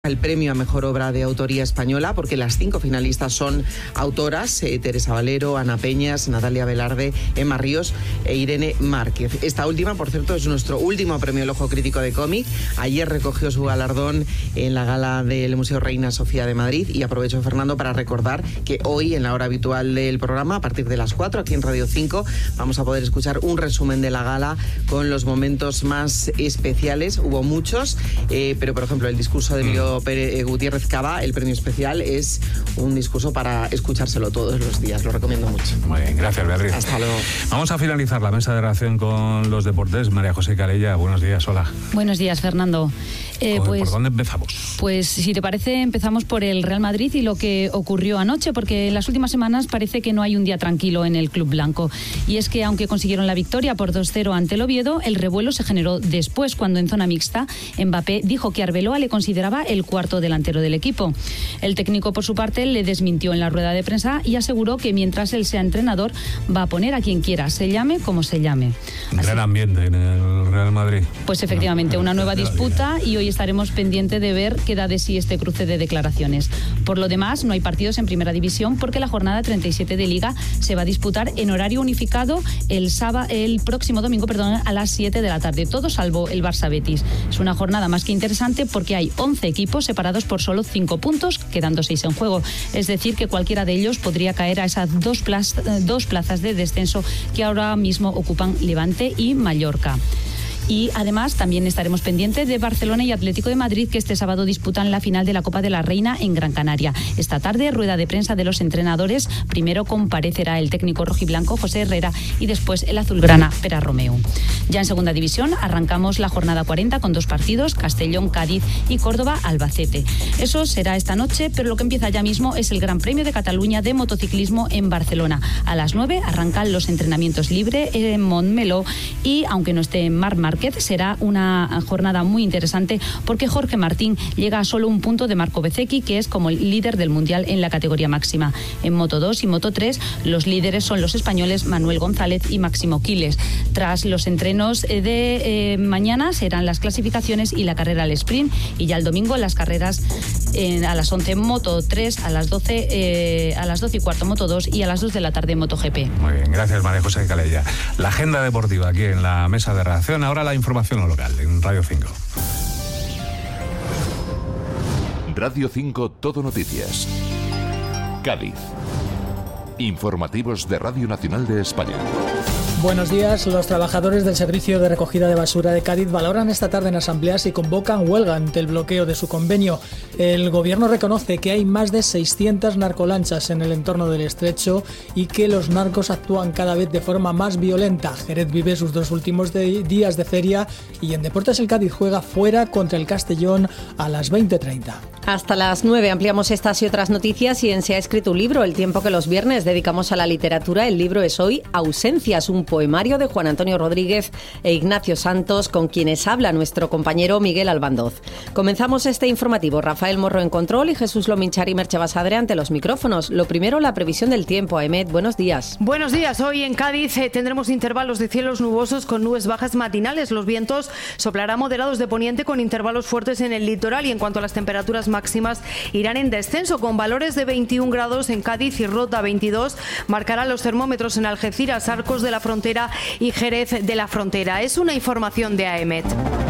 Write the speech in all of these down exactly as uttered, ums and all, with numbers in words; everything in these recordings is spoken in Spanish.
El premio a Mejor Obra de Autoría Española, porque las cinco finalistas son autoras, eh, Teresa Valero, Ana Peñas, Natalia Velarde, Emma Ríos e Irene Márquez. Esta última, por cierto, es nuestro último premio El Ojo Crítico de Cómic. Ayer recogió su galardón en la gala del Museo Reina Sofía de Madrid y aprovecho, Fernando, para recordar que hoy, en la hora habitual del programa, a partir de las cuatro, aquí en Radio cinco, vamos a poder escuchar un resumen de la gala con los momentos más especiales. Hubo muchos, eh, pero, por ejemplo, el discurso de Emilio Pérez Gutiérrez Cava, el premio especial, es un discurso para escuchárselo todos los días. Lo recomiendo mucho. Muy bien, gracias, Beatriz. Hasta luego. Vamos a finalizar la mesa de relación con los deportes. María José Calella, buenos días, hola. Buenos días, Fernando. Eh, ¿Por pues, dónde empezamos? Pues, si te parece, empezamos por el Real Madrid y lo que ocurrió anoche, porque en las últimas semanas parece que no hay un día tranquilo en el club blanco. Y es que, aunque consiguieron la victoria por dos cero ante el Oviedo, el revuelo se generó después, cuando en zona mixta Mbappé dijo que Arbeloa le consideraba el cuarto delantero del equipo. El técnico, por su parte, le desmintió en la rueda de prensa y aseguró que mientras él sea entrenador va a poner a quien quiera, se llame como se llame. Así, gran ambiente en el Real Madrid. Pues efectivamente, una nueva disputa y hoy estaremos pendientes de ver qué da de sí este cruce de declaraciones. Por lo demás, no hay partidos en Primera División porque la jornada treinta y siete de Liga se va a disputar en horario unificado el sábado, el próximo domingo, perdón, a las siete de la tarde, todo salvo el Barça Betis. Es una jornada más que interesante porque hay once equipos separados por solo cinco puntos, quedando seis en juego. Es decir, que cualquiera de ellos podría caer a esas dos, plaz- dos plazas de descenso que ahora mismo ocupan Levante y Mallorca. Y además también estaremos pendientes de Barcelona y Atlético de Madrid, que este sábado disputan la final de la Copa de la Reina en Gran Canaria. Esta tarde, rueda de prensa de los entrenadores. Primero comparecerá el técnico rojiblanco José Herrera y después el azulgrana Pera Romeu. Ya en segunda división arrancamos la jornada cuarenta con dos partidos: Castellón, Cádiz y Córdoba, Albacete. Eso será esta noche, pero lo que empieza ya mismo es el Gran Premio de Cataluña de motociclismo en Barcelona. A las nueve arrancan los entrenamientos libres en Montmeló y, aunque no esté Marc Márquez, será una jornada muy interesante porque Jorge Martín llega a solo un punto de Marco Bezzecchi, que es como el líder del mundial en la categoría máxima. En Moto dos y Moto tres los líderes son los españoles Manuel González y Máximo Quiles. Tras los entrenos de eh, mañana serán las clasificaciones y la carrera al sprint, y ya el domingo las carreras eh, a las once Moto tres, a las doce eh, a las doce y cuarto Moto dos y a las dos de la tarde MotoGP. Muy bien, gracias, María José Calella. La agenda deportiva aquí en la mesa de redacción. Ahora la información local en Radio cinco. Radio cinco Todo Noticias. Cádiz. Informativos de Radio Nacional de España. Buenos días. Los trabajadores del Servicio de Recogida de Basura de Cádiz valoran esta tarde en asamblea si convocan huelga ante el bloqueo de su convenio. El gobierno reconoce que hay más de seiscientas narcolanchas en el entorno del estrecho y que los narcos actúan cada vez de forma más violenta. Jerez vive sus dos últimos de- días de feria y en Deportes el Cádiz juega fuera contra el Castellón a las veinte treinta. Hasta las nueve ampliamos estas y otras noticias y en Se ha escrito un libro, el tiempo que los viernes dedicamos a la literatura. El libro es hoy Ausencias, un poemario de Juan Antonio Rodríguez e Ignacio Santos, con quienes habla nuestro compañero Miguel Albandoz. Comenzamos este informativo. Rafael Morro en control y Jesús Lominchar y Merche Basadre ante los micrófonos. Lo primero, la previsión del tiempo. Aemet, buenos días. Buenos días. Hoy en Cádiz eh, tendremos intervalos de cielos nubosos con nubes bajas matinales. Los vientos soplarán moderados de poniente con intervalos fuertes en el litoral, y en cuanto a las temperaturas máximas irán en descenso con valores de veintiún grados en Cádiz y Rota veintidós. Marcarán los termómetros en Algeciras, Arcos de la Frontera y Jerez de la Frontera. Es una información de Aemet.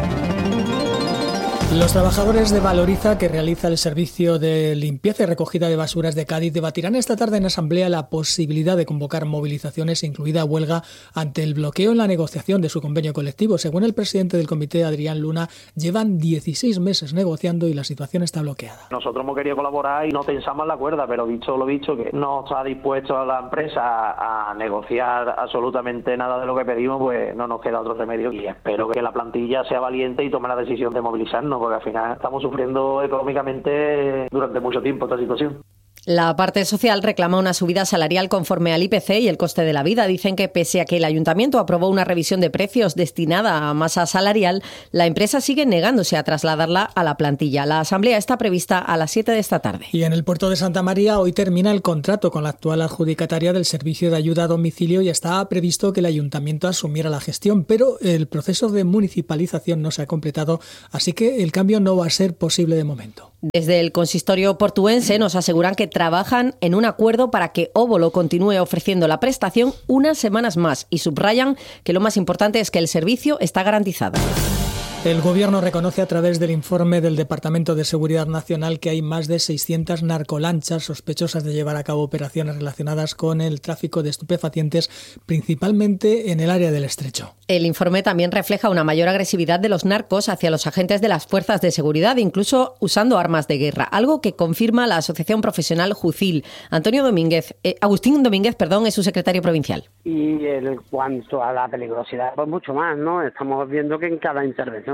Los trabajadores de Valoriza, que realiza el servicio de limpieza y recogida de basuras de Cádiz, debatirán esta tarde en asamblea la posibilidad de convocar movilizaciones, incluida huelga, ante el bloqueo en la negociación de su convenio colectivo. Según el presidente del comité, Adrián Luna, llevan dieciséis meses negociando y la situación está bloqueada. Nosotros hemos querido colaborar y no tensamos la cuerda, pero dicho lo dicho, que no está dispuesto a la empresa a, a negociar absolutamente nada de lo que pedimos, pues no nos queda otro remedio, y espero que la plantilla sea valiente y tome la decisión de movilizarnos, porque al final estamos sufriendo económicamente durante mucho tiempo esta situación. La parte social reclama una subida salarial conforme al I P C y el coste de la vida. Dicen que pese a que el ayuntamiento aprobó una revisión de precios destinada a masa salarial, la empresa sigue negándose a trasladarla a la plantilla. La asamblea está prevista a las siete de esta tarde. Y en el puerto de Santa María hoy termina el contrato con la actual adjudicataria del servicio de ayuda a domicilio y está previsto que el ayuntamiento asumiera la gestión, pero el proceso de municipalización no se ha completado, así que el cambio no va a ser posible de momento. Desde el consistorio portuense nos aseguran que trabajan en un acuerdo para que Óbolo continúe ofreciendo la prestación unas semanas más y subrayan que lo más importante es que el servicio está garantizado. El Gobierno reconoce a través del informe del Departamento de Seguridad Nacional que hay más de seiscientas narcolanchas sospechosas de llevar a cabo operaciones relacionadas con el tráfico de estupefacientes, principalmente en el área del Estrecho. El informe también refleja una mayor agresividad de los narcos hacia los agentes de las fuerzas de seguridad, incluso usando armas de guerra, algo que confirma la Asociación Profesional Jucil. Antonio Domínguez, eh, Agustín Domínguez, perdón, es su secretario provincial. Y en cuanto a la peligrosidad, pues mucho más, ¿no? Estamos viendo que en cada intervención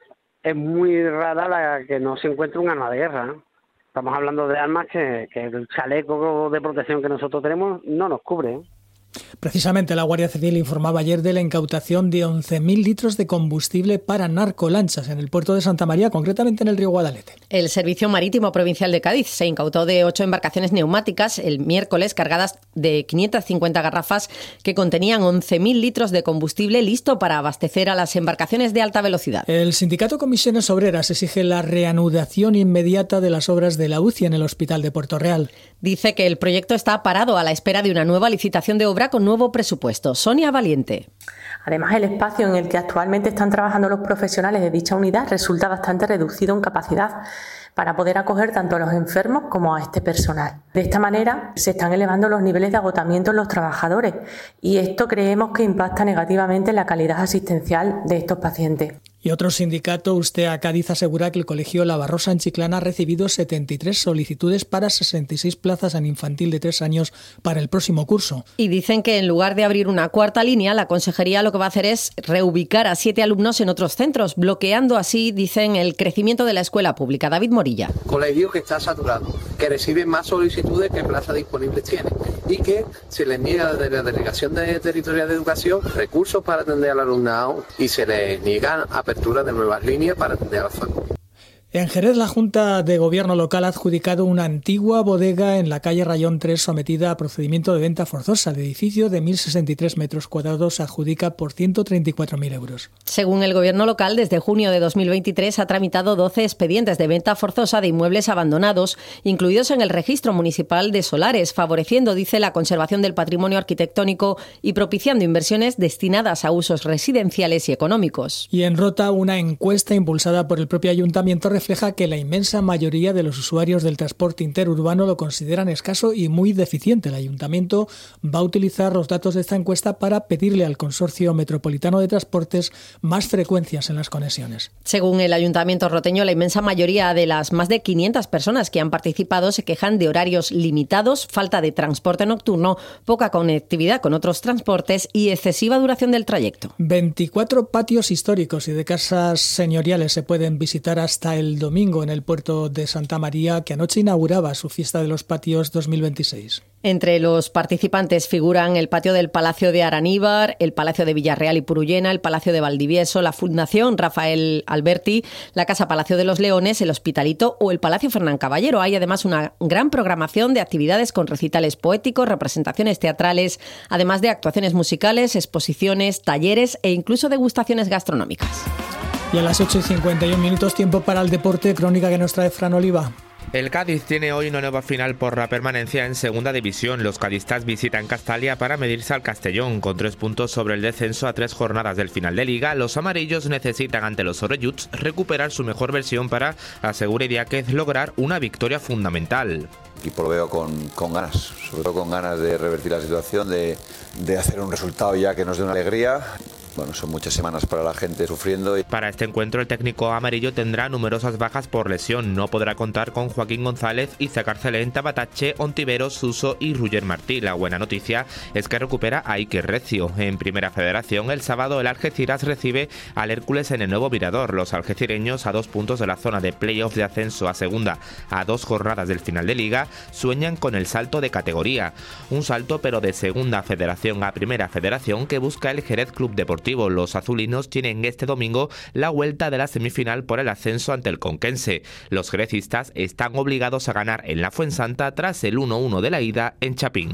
es muy rara la que no se encuentra un arma de guerra, ¿no? Estamos hablando de armas que, que el chaleco de protección que nosotros tenemos no nos cubre, ¿eh? Precisamente la Guardia Civil informaba ayer de la incautación de once mil litros de combustible para narcolanchas en el puerto de Santa María, concretamente en el río Guadalete. El Servicio Marítimo Provincial de Cádiz se incautó de ocho embarcaciones neumáticas el miércoles cargadas de quinientas cincuenta garrafas que contenían once mil litros de combustible listo para abastecer a las embarcaciones de alta velocidad. El sindicato Comisiones Obreras exige la reanudación inmediata de las obras de la U C I en el Hospital de Puerto Real. Dice que el proyecto está parado a la espera de una nueva licitación de obra con nuevo presupuesto. Sonia Valiente. Además, el espacio en el que actualmente están trabajando los profesionales de dicha unidad resulta bastante reducido en capacidad para poder acoger tanto a los enfermos como a este personal. De esta manera se están elevando los niveles de agotamiento en los trabajadores y esto creemos que impacta negativamente en la calidad asistencial de estos pacientes. Y otro sindicato, Ustea Cádiz, asegura que el colegio La Barrosa en Chiclana ha recibido setenta y tres solicitudes para sesenta y seis plazas en infantil de tres años para el próximo curso. Y dicen que en lugar de abrir una cuarta línea, la consejería lo que va a hacer es reubicar a siete alumnos en otros centros, bloqueando así, dicen, el crecimiento de la escuela pública. David Morilla. Colegio que está saturado, que recibe más solicitudes que plazas disponibles tiene y que se les niega de la Delegación de Territorial de Educación recursos para atender al alumnado y se les niegan apertura de nuevas líneas para atender a la familia. En Jerez, la Junta de Gobierno local ha adjudicado una antigua bodega en la calle Rayón tres sometida a procedimiento de venta forzosa. El edificio de mil sesenta y tres metros cuadrados se adjudica por ciento treinta y cuatro mil euros. Según el Gobierno local, desde junio de dos mil veintitrés ha tramitado doce expedientes de venta forzosa de inmuebles abandonados, incluidos en el registro municipal de solares, favoreciendo, dice, la conservación del patrimonio arquitectónico y propiciando inversiones destinadas a usos residenciales y económicos. Y en Rota, una encuesta impulsada por el propio ayuntamiento refleja que la inmensa mayoría de los usuarios del transporte interurbano lo consideran escaso y muy deficiente. El ayuntamiento va a utilizar los datos de esta encuesta para pedirle al Consorcio Metropolitano de Transportes más frecuencias en las conexiones. Según el ayuntamiento roteño, la inmensa mayoría de las más de quinientas personas que han participado se quejan de horarios limitados, falta de transporte nocturno, poca conectividad con otros transportes y excesiva duración del trayecto. veinticuatro patios históricos y de casas señoriales se pueden visitar hasta el domingo en el puerto de Santa María, que anoche inauguraba su fiesta de los patios dos mil veintiséis. Entre los participantes figuran el patio del Palacio de Araníbar, el Palacio de Villarreal y Purullena, el Palacio de Valdivieso, la Fundación Rafael Alberti, la Casa Palacio de los Leones, el Hospitalito o el Palacio Fernán Caballero. Hay además una gran programación de actividades con recitales poéticos, representaciones teatrales, además de actuaciones musicales, exposiciones, talleres e incluso degustaciones gastronómicas. Y a las ocho y cincuenta y un minutos, tiempo para el deporte, crónica que nos trae Fran Oliva. El Cádiz tiene hoy una nueva final por la permanencia en segunda división. Los cadistas visitan Castalia para medirse al Castellón. Con tres puntos sobre el descenso a tres jornadas del final de Liga, los amarillos necesitan ante los Orelluts recuperar su mejor versión para, asegura Idiáquez, lograr una victoria fundamental. El equipo lo veo con, con ganas, sobre todo con ganas de revertir la situación, de, de hacer un resultado ya que nos dé una alegría. Bueno, son muchas semanas para la gente sufriendo. Para este encuentro, el técnico amarillo tendrá numerosas bajas por lesión. No podrá contar con Joaquín González, Iza Carcelén, Tabatache, Ontiveros, Suso y Ruger Martí. La buena noticia es que recupera a Iker Recio. En Primera Federación, el sábado el Algeciras recibe al Hércules en el Nuevo Mirador. Los algecireños, a dos puntos de la zona de playoff de ascenso a segunda, a dos jornadas del final de Liga, sueñan con el salto de categoría. Un salto pero de Segunda Federación a Primera Federación que busca el Jerez Club Deportivo. Los azulinos tienen este domingo la vuelta de la semifinal por el ascenso ante el Conquense. Los jerecistas están obligados a ganar en la Fuensanta tras el uno uno de la ida en Chapín.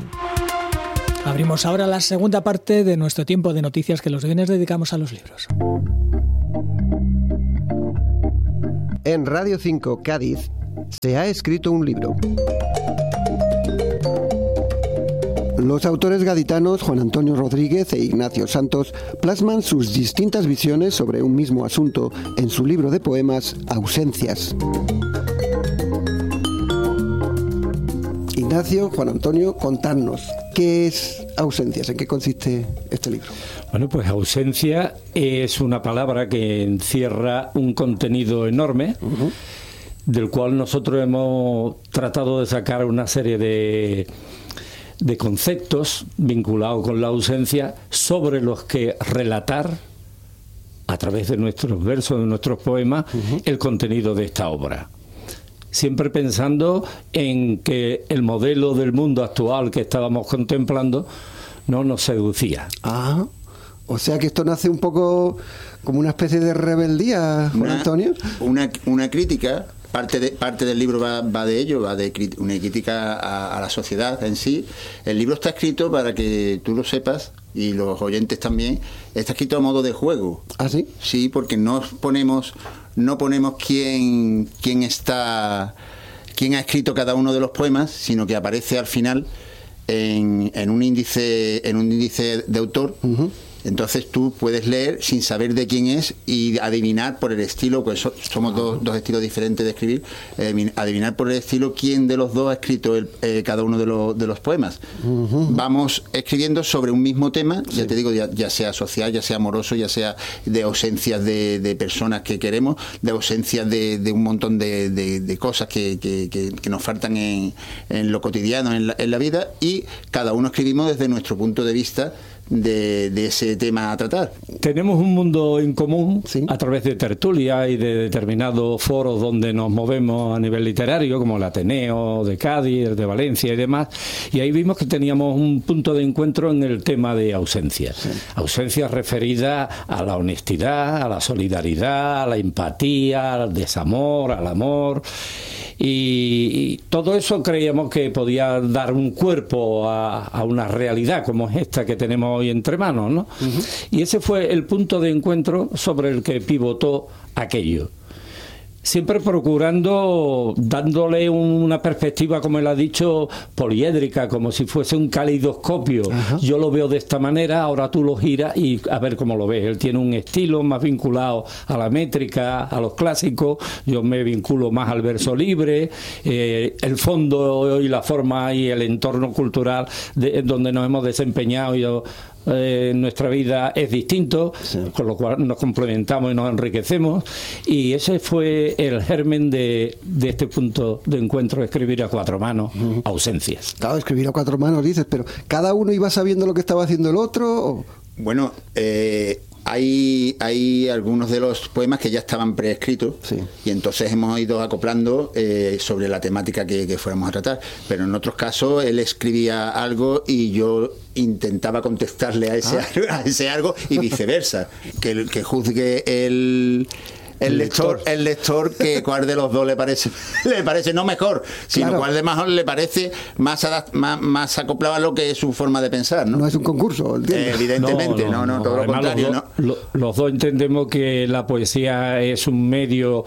Abrimos ahora la segunda parte de nuestro tiempo de noticias que los viernes dedicamos a los libros. En Radio cinco Cádiz, Se ha escrito un libro. Los autores gaditanos Juan Antonio Rodríguez e Ignacio Santos plasman sus distintas visiones sobre un mismo asunto en su libro de poemas Ausencias. Ignacio, Juan Antonio, contadnos, ¿qué es Ausencias? ¿En qué consiste este libro? Bueno, pues ausencia es una palabra que encierra un contenido enorme, uh-huh. del cual nosotros hemos tratado de sacar una serie de, de conceptos vinculados con la ausencia sobre los que relatar, a través de nuestros versos, de nuestros poemas, uh-huh. el contenido de esta obra. Siempre pensando en que el modelo del mundo actual que estábamos contemplando no nos seducía. Ah, o sea que esto nace un poco como una especie de rebeldía, Juan una, Antonio. Una, una crítica, parte, de, parte del libro va, va de ello, va de crit, una crítica a, a la sociedad en sí. El libro está escrito, para que tú lo sepas, y los oyentes también, está escrito a modo de juego. ¿Ah, sí? Sí, porque no ponemos... no ponemos quién, quién está, quién ha escrito cada uno de los poemas, sino que aparece al final en, en un índice, en un índice de autor. Uh-huh. Entonces tú puedes leer sin saber de quién es y adivinar por el estilo, pues so, somos dos, dos estilos diferentes de escribir, eh, adivinar por el estilo quién de los dos ha escrito el, eh, cada uno de los, de los poemas. Uh-huh. Vamos escribiendo sobre un mismo tema, sí. ya te digo, ya, ya sea social, ya sea amoroso, ya sea de ausencias de, de personas que queremos, de ausencias de, de un montón de, de, de cosas que, que, que, que nos faltan en, en lo cotidiano, en la, en la vida, y cada uno escribimos desde nuestro punto de vista De, de ese tema a tratar. Tenemos un mundo en común, ¿sí? a través de tertulias y de determinados foros donde nos movemos a nivel literario, como el Ateneo de Cádiz, el de Valencia y demás, y ahí vimos que teníamos un punto de encuentro en el tema de ausencias. Sí. Ausencias referidas a la honestidad, a la solidaridad, a la empatía, al desamor, al amor. Y, y todo eso creíamos que podía dar un cuerpo a, a una realidad como es esta que tenemos hoy entre manos, ¿no? Uh-huh. Y ese fue el punto de encuentro sobre el que pivotó aquello. Siempre procurando, dándole una perspectiva, como él ha dicho, poliédrica, como si fuese un caleidoscopio. Ajá. Yo lo veo de esta manera, ahora tú lo giras y a ver cómo lo ves. Él tiene un estilo más vinculado a la métrica, a los clásicos, yo me vinculo más al verso libre, eh, el fondo y la forma y el entorno cultural de, donde nos hemos desempeñado y yo, Eh, nuestra vida es distinto, sí. con lo cual nos complementamos y nos enriquecemos, y ese fue el germen de, de este punto de encuentro, escribir a cuatro manos, uh-huh. ausencias. Claro, escribir a cuatro manos, dices, pero ¿cada uno iba sabiendo lo que estaba haciendo el otro? ¿O? Bueno, eh, hay, hay algunos de los poemas que ya estaban preescritos, sí. y entonces hemos ido acoplando eh, sobre la temática que, que fuéramos a tratar, pero en otros casos él escribía algo y yo intentaba contestarle a ese, ah. a ese algo, y viceversa, que, que juzgue el... El lector, el lector que cuál de los dos le parece le parece no mejor, sino claro. cuál de mejor le parece más, adapt, más más acoplado a lo que es su forma de pensar, ¿no? No es un concurso, eh, evidentemente, no, no, no, no todo lo contrario. Los, ¿no? Los, los dos entendemos que la poesía es un medio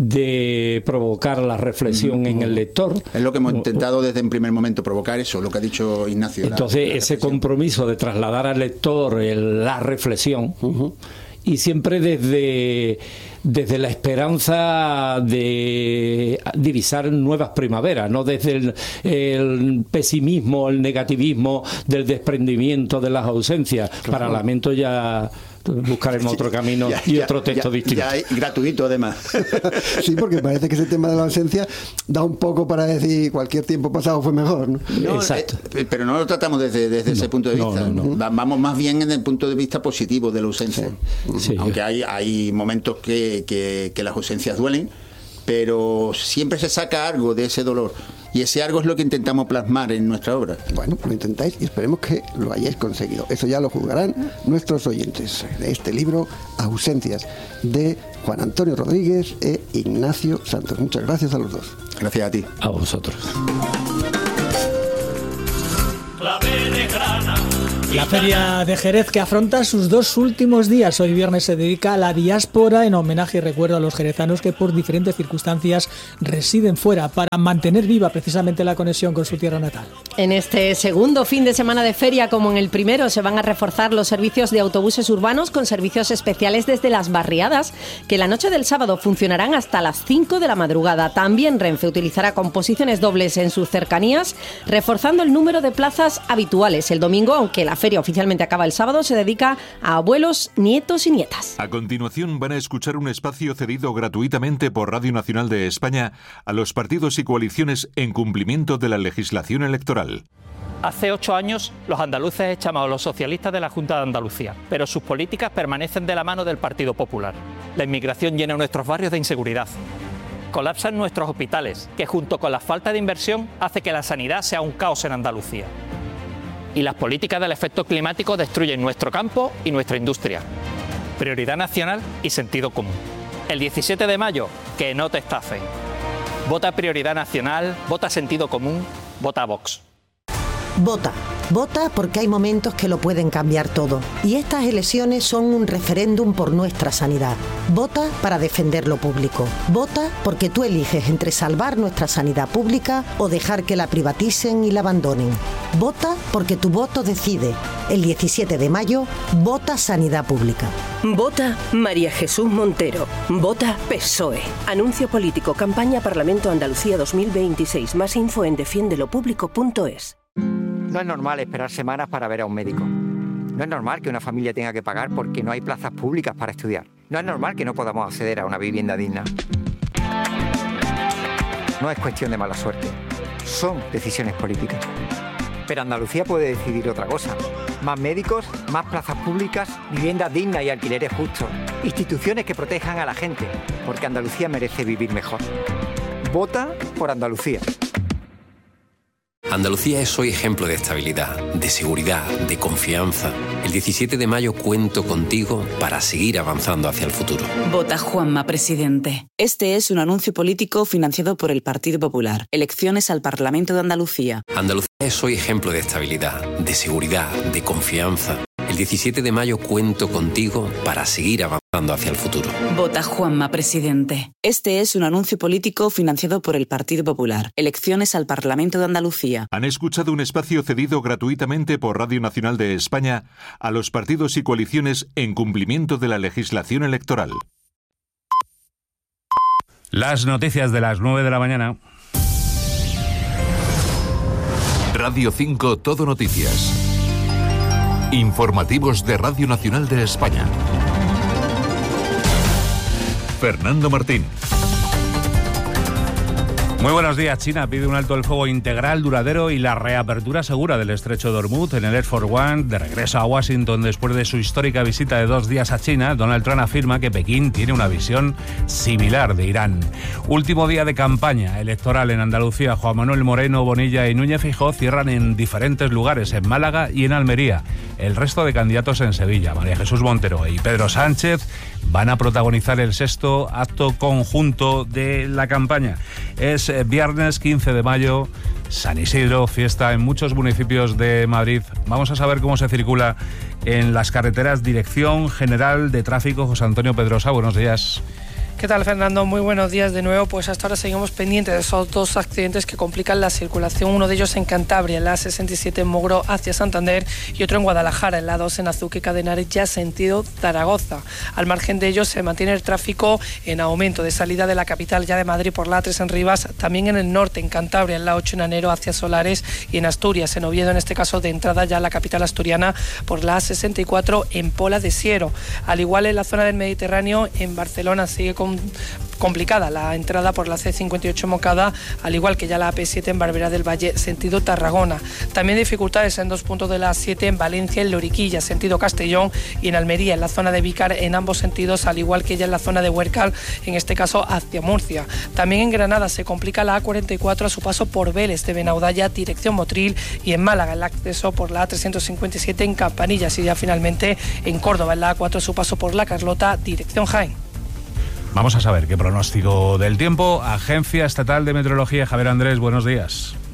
de provocar la reflexión mm, en el lector. Es lo que hemos intentado desde el primer momento, provocar eso, lo que ha dicho Ignacio. Entonces, la, la ese compromiso de trasladar al lector el, la reflexión, uh-huh. y siempre desde desde la esperanza de divisar nuevas primaveras, no desde el, el pesimismo, el negativismo del desprendimiento de las ausencias. Claro. Para lamento ya buscaremos otro camino ya, y ya, otro texto ya, distinto. Ya hay, gratuito además. Sí, porque parece que ese tema de la ausencia da un poco para decir cualquier tiempo pasado fue mejor, ¿no? no Exacto. Eh, pero no lo tratamos desde, desde no, ese punto de vista. No, no, no. Vamos más bien en el punto de vista positivo de la ausencia. Sí. Sí. Aunque hay, hay momentos que, que, que las ausencias duelen, pero siempre se saca algo de ese dolor. Y ese algo es lo que intentamos plasmar en nuestra obra. Bueno, lo intentáis y esperemos que lo hayáis conseguido. Eso ya lo juzgarán nuestros oyentes de este libro, Ausencias, de Juan Antonio Rodríguez e Ignacio Santos. Muchas gracias a los dos. Gracias a ti. A vosotros. Clave de grana, La Feria de Jerez, que afronta sus dos últimos días. Hoy viernes se dedica a la diáspora en homenaje y recuerdo a los jerezanos que por diferentes circunstancias residen fuera para mantener viva precisamente la conexión con su tierra natal. En este segundo fin de semana de feria, como en el primero, se van a reforzar los servicios de autobuses urbanos con servicios especiales desde las barriadas, que la noche del sábado funcionarán hasta las cinco de la madrugada. También Renfe utilizará composiciones dobles en sus cercanías, reforzando el número de plazas habituales. El domingo, aunque la feria oficialmente acaba el sábado, se dedica a abuelos, nietos y nietas. A continuación van a escuchar un espacio cedido gratuitamente por Radio Nacional de España a los partidos y coaliciones en cumplimiento de la legislación electoral. Hace ocho años los andaluces echamos a los socialistas de la Junta de Andalucía, pero sus políticas permanecen de la mano del Partido Popular. La inmigración llena nuestros barrios de inseguridad. Colapsan nuestros hospitales, que junto con la falta de inversión hace que la sanidad sea un caos en Andalucía. Y las políticas del efecto climático destruyen nuestro campo y nuestra industria. Prioridad nacional y sentido común. El diecisiete de mayo, que no te estafen. Vota Prioridad Nacional, vota Sentido Común, vota Vox. Vota. Vota porque hay momentos que lo pueden cambiar todo. Y estas elecciones son un referéndum por nuestra sanidad. Vota para defender lo público. Vota porque tú eliges entre salvar nuestra sanidad pública o dejar que la privaticen y la abandonen. Vota porque tu voto decide. El diecisiete de mayo, vota Sanidad Pública. Vota María Jesús Montero. Vota P S O E. Anuncio político, campaña Parlamento Andalucía dos mil veintiséis. Más info en defiende lo público punto es. No es normal esperar semanas para ver a un médico. No es normal que una familia tenga que pagar porque no hay plazas públicas para estudiar. No es normal que no podamos acceder a una vivienda digna. No es cuestión de mala suerte. Son decisiones políticas. Pero Andalucía puede decidir otra cosa. Más médicos, más plazas públicas, viviendas dignas y alquileres justos. Instituciones que protejan a la gente, porque Andalucía merece vivir mejor. Vota por Andalucía. Andalucía es hoy ejemplo de estabilidad, de seguridad, de confianza. El diecisiete de mayo cuento contigo para seguir avanzando hacia el futuro. Vota Juanma, presidente. Este es un anuncio político financiado por el Partido Popular. Elecciones al Parlamento de Andalucía. Andalucía es hoy ejemplo de estabilidad, de seguridad, de confianza. El diecisiete de mayo cuento contigo para seguir avanzando hacia el futuro. Vota Juanma, presidente. Este es un anuncio político financiado por el Partido Popular. Elecciones al Parlamento de Andalucía. Han escuchado un espacio cedido gratuitamente por Radio Nacional de España a los partidos y coaliciones en cumplimiento de la legislación electoral. Las noticias de las nueve de la mañana. Radio cinco Todo Noticias. Informativos de Radio Nacional de España. Fernando Martín. Muy buenos días. China pide un alto al fuego integral, duradero y la reapertura segura del estrecho de Hormuz. En el Air Force One, de regreso a Washington después de su histórica visita de dos días a China, Donald Trump afirma que Pekín tiene una visión similar de Irán. Último día de campaña electoral en Andalucía. Juan Manuel Moreno, Bonilla y Núñez Feijóo cierran en diferentes lugares, en Málaga y en Almería. El resto de candidatos en Sevilla. María Jesús Montero y Pedro Sánchez van a protagonizar el sexto acto conjunto de la campaña. Es viernes quince de mayo, San Isidro, fiesta en muchos municipios de Madrid. Vamos a saber cómo se circula en las carreteras. Dirección General de Tráfico, José Antonio Pedrosa, buenos días. ¿Qué tal, Fernando? Muy buenos días de nuevo. Pues hasta ahora seguimos pendientes de esos dos accidentes que complican la circulación. Uno de ellos en Cantabria, en la A sesenta y siete en Mogro hacia Santander, y otro en Guadalajara, en la A dos en Azuque Cadenares, ya sentido Zaragoza. Al margen de ellos se mantiene el tráfico en aumento de salida de la capital ya de Madrid por la A tres en Rivas, también en el norte, en Cantabria, en la ocho en Anero hacia Solares, y en Asturias, en Oviedo, en este caso de entrada ya a la capital asturiana por la A sesenta y cuatro en Pola de Siero. Al igual en la zona del Mediterráneo, en Barcelona sigue con complicada la entrada por la C cincuenta y ocho Mocada, al igual que ya la A P siete en Barberá del Valle, sentido Tarragona. También dificultades en dos puntos de la A siete en Valencia, en Loriquilla, sentido Castellón, y en Almería, en la zona de Vícar, en ambos sentidos, al igual que ya en la zona de Huércal, en este caso hacia Murcia. También en Granada se complica la A cuarenta y cuatro a su paso por Vélez de Benaudalla, dirección Motril, y en Málaga el acceso por la A trescientos cincuenta y siete en Campanillas, y ya finalmente en Córdoba en la A cuatro a su paso por la Carlota, dirección Jaén. Vamos a saber qué pronóstico del tiempo. Agencia Estatal de Meteorología, Javier Andrés, buenos días.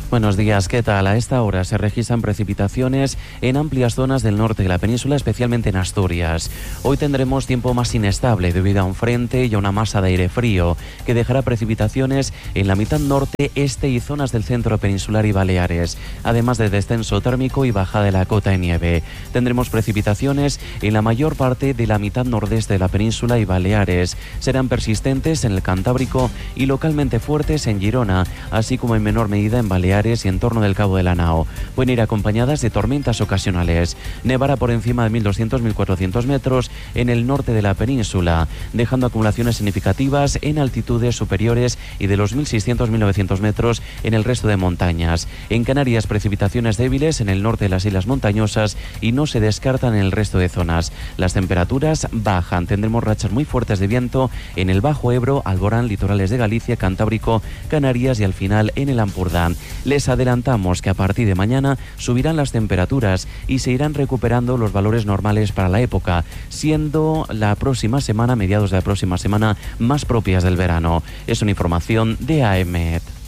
Buenos días, ¿qué tal? A esta hora se registran precipitaciones en amplias zonas del norte de la península, especialmente en Asturias. Hoy tendremos tiempo más inestable debido a un frente y a una masa de aire frío que dejará precipitaciones en la mitad norte, este y zonas del centro peninsular y Baleares, además de descenso térmico y bajada de la cota de nieve. Tendremos precipitaciones en la mayor parte de la mitad nordeste de la península y Baleares. Serán persistentes en el Cantábrico y localmente fuertes en Girona, así como en menor medida en Baleares y en torno del Cabo de la Nao. Pueden ir acompañadas de tormentas ocasionales. Nevará por encima de mil doscientos a mil cuatrocientos metros en el norte de la península, dejando acumulaciones significativas en altitudes superiores y de los mil seiscientos a mil novecientos metros en el resto de montañas. En Canarias, precipitaciones débiles en el norte de las islas montañosas y no se descartan en el resto de zonas. Las temperaturas bajan. Tendremos rachas muy fuertes de viento en el Bajo Ebro, Alborán, litorales de Galicia, Cantábrico, Canarias y al final en el Ampurdán. Les adelantamos que a partir de mañana subirán las temperaturas y se irán recuperando los valores normales para la época, siendo la próxima semana, mediados de la próxima semana, más propias del verano. Es una información de A E M E T.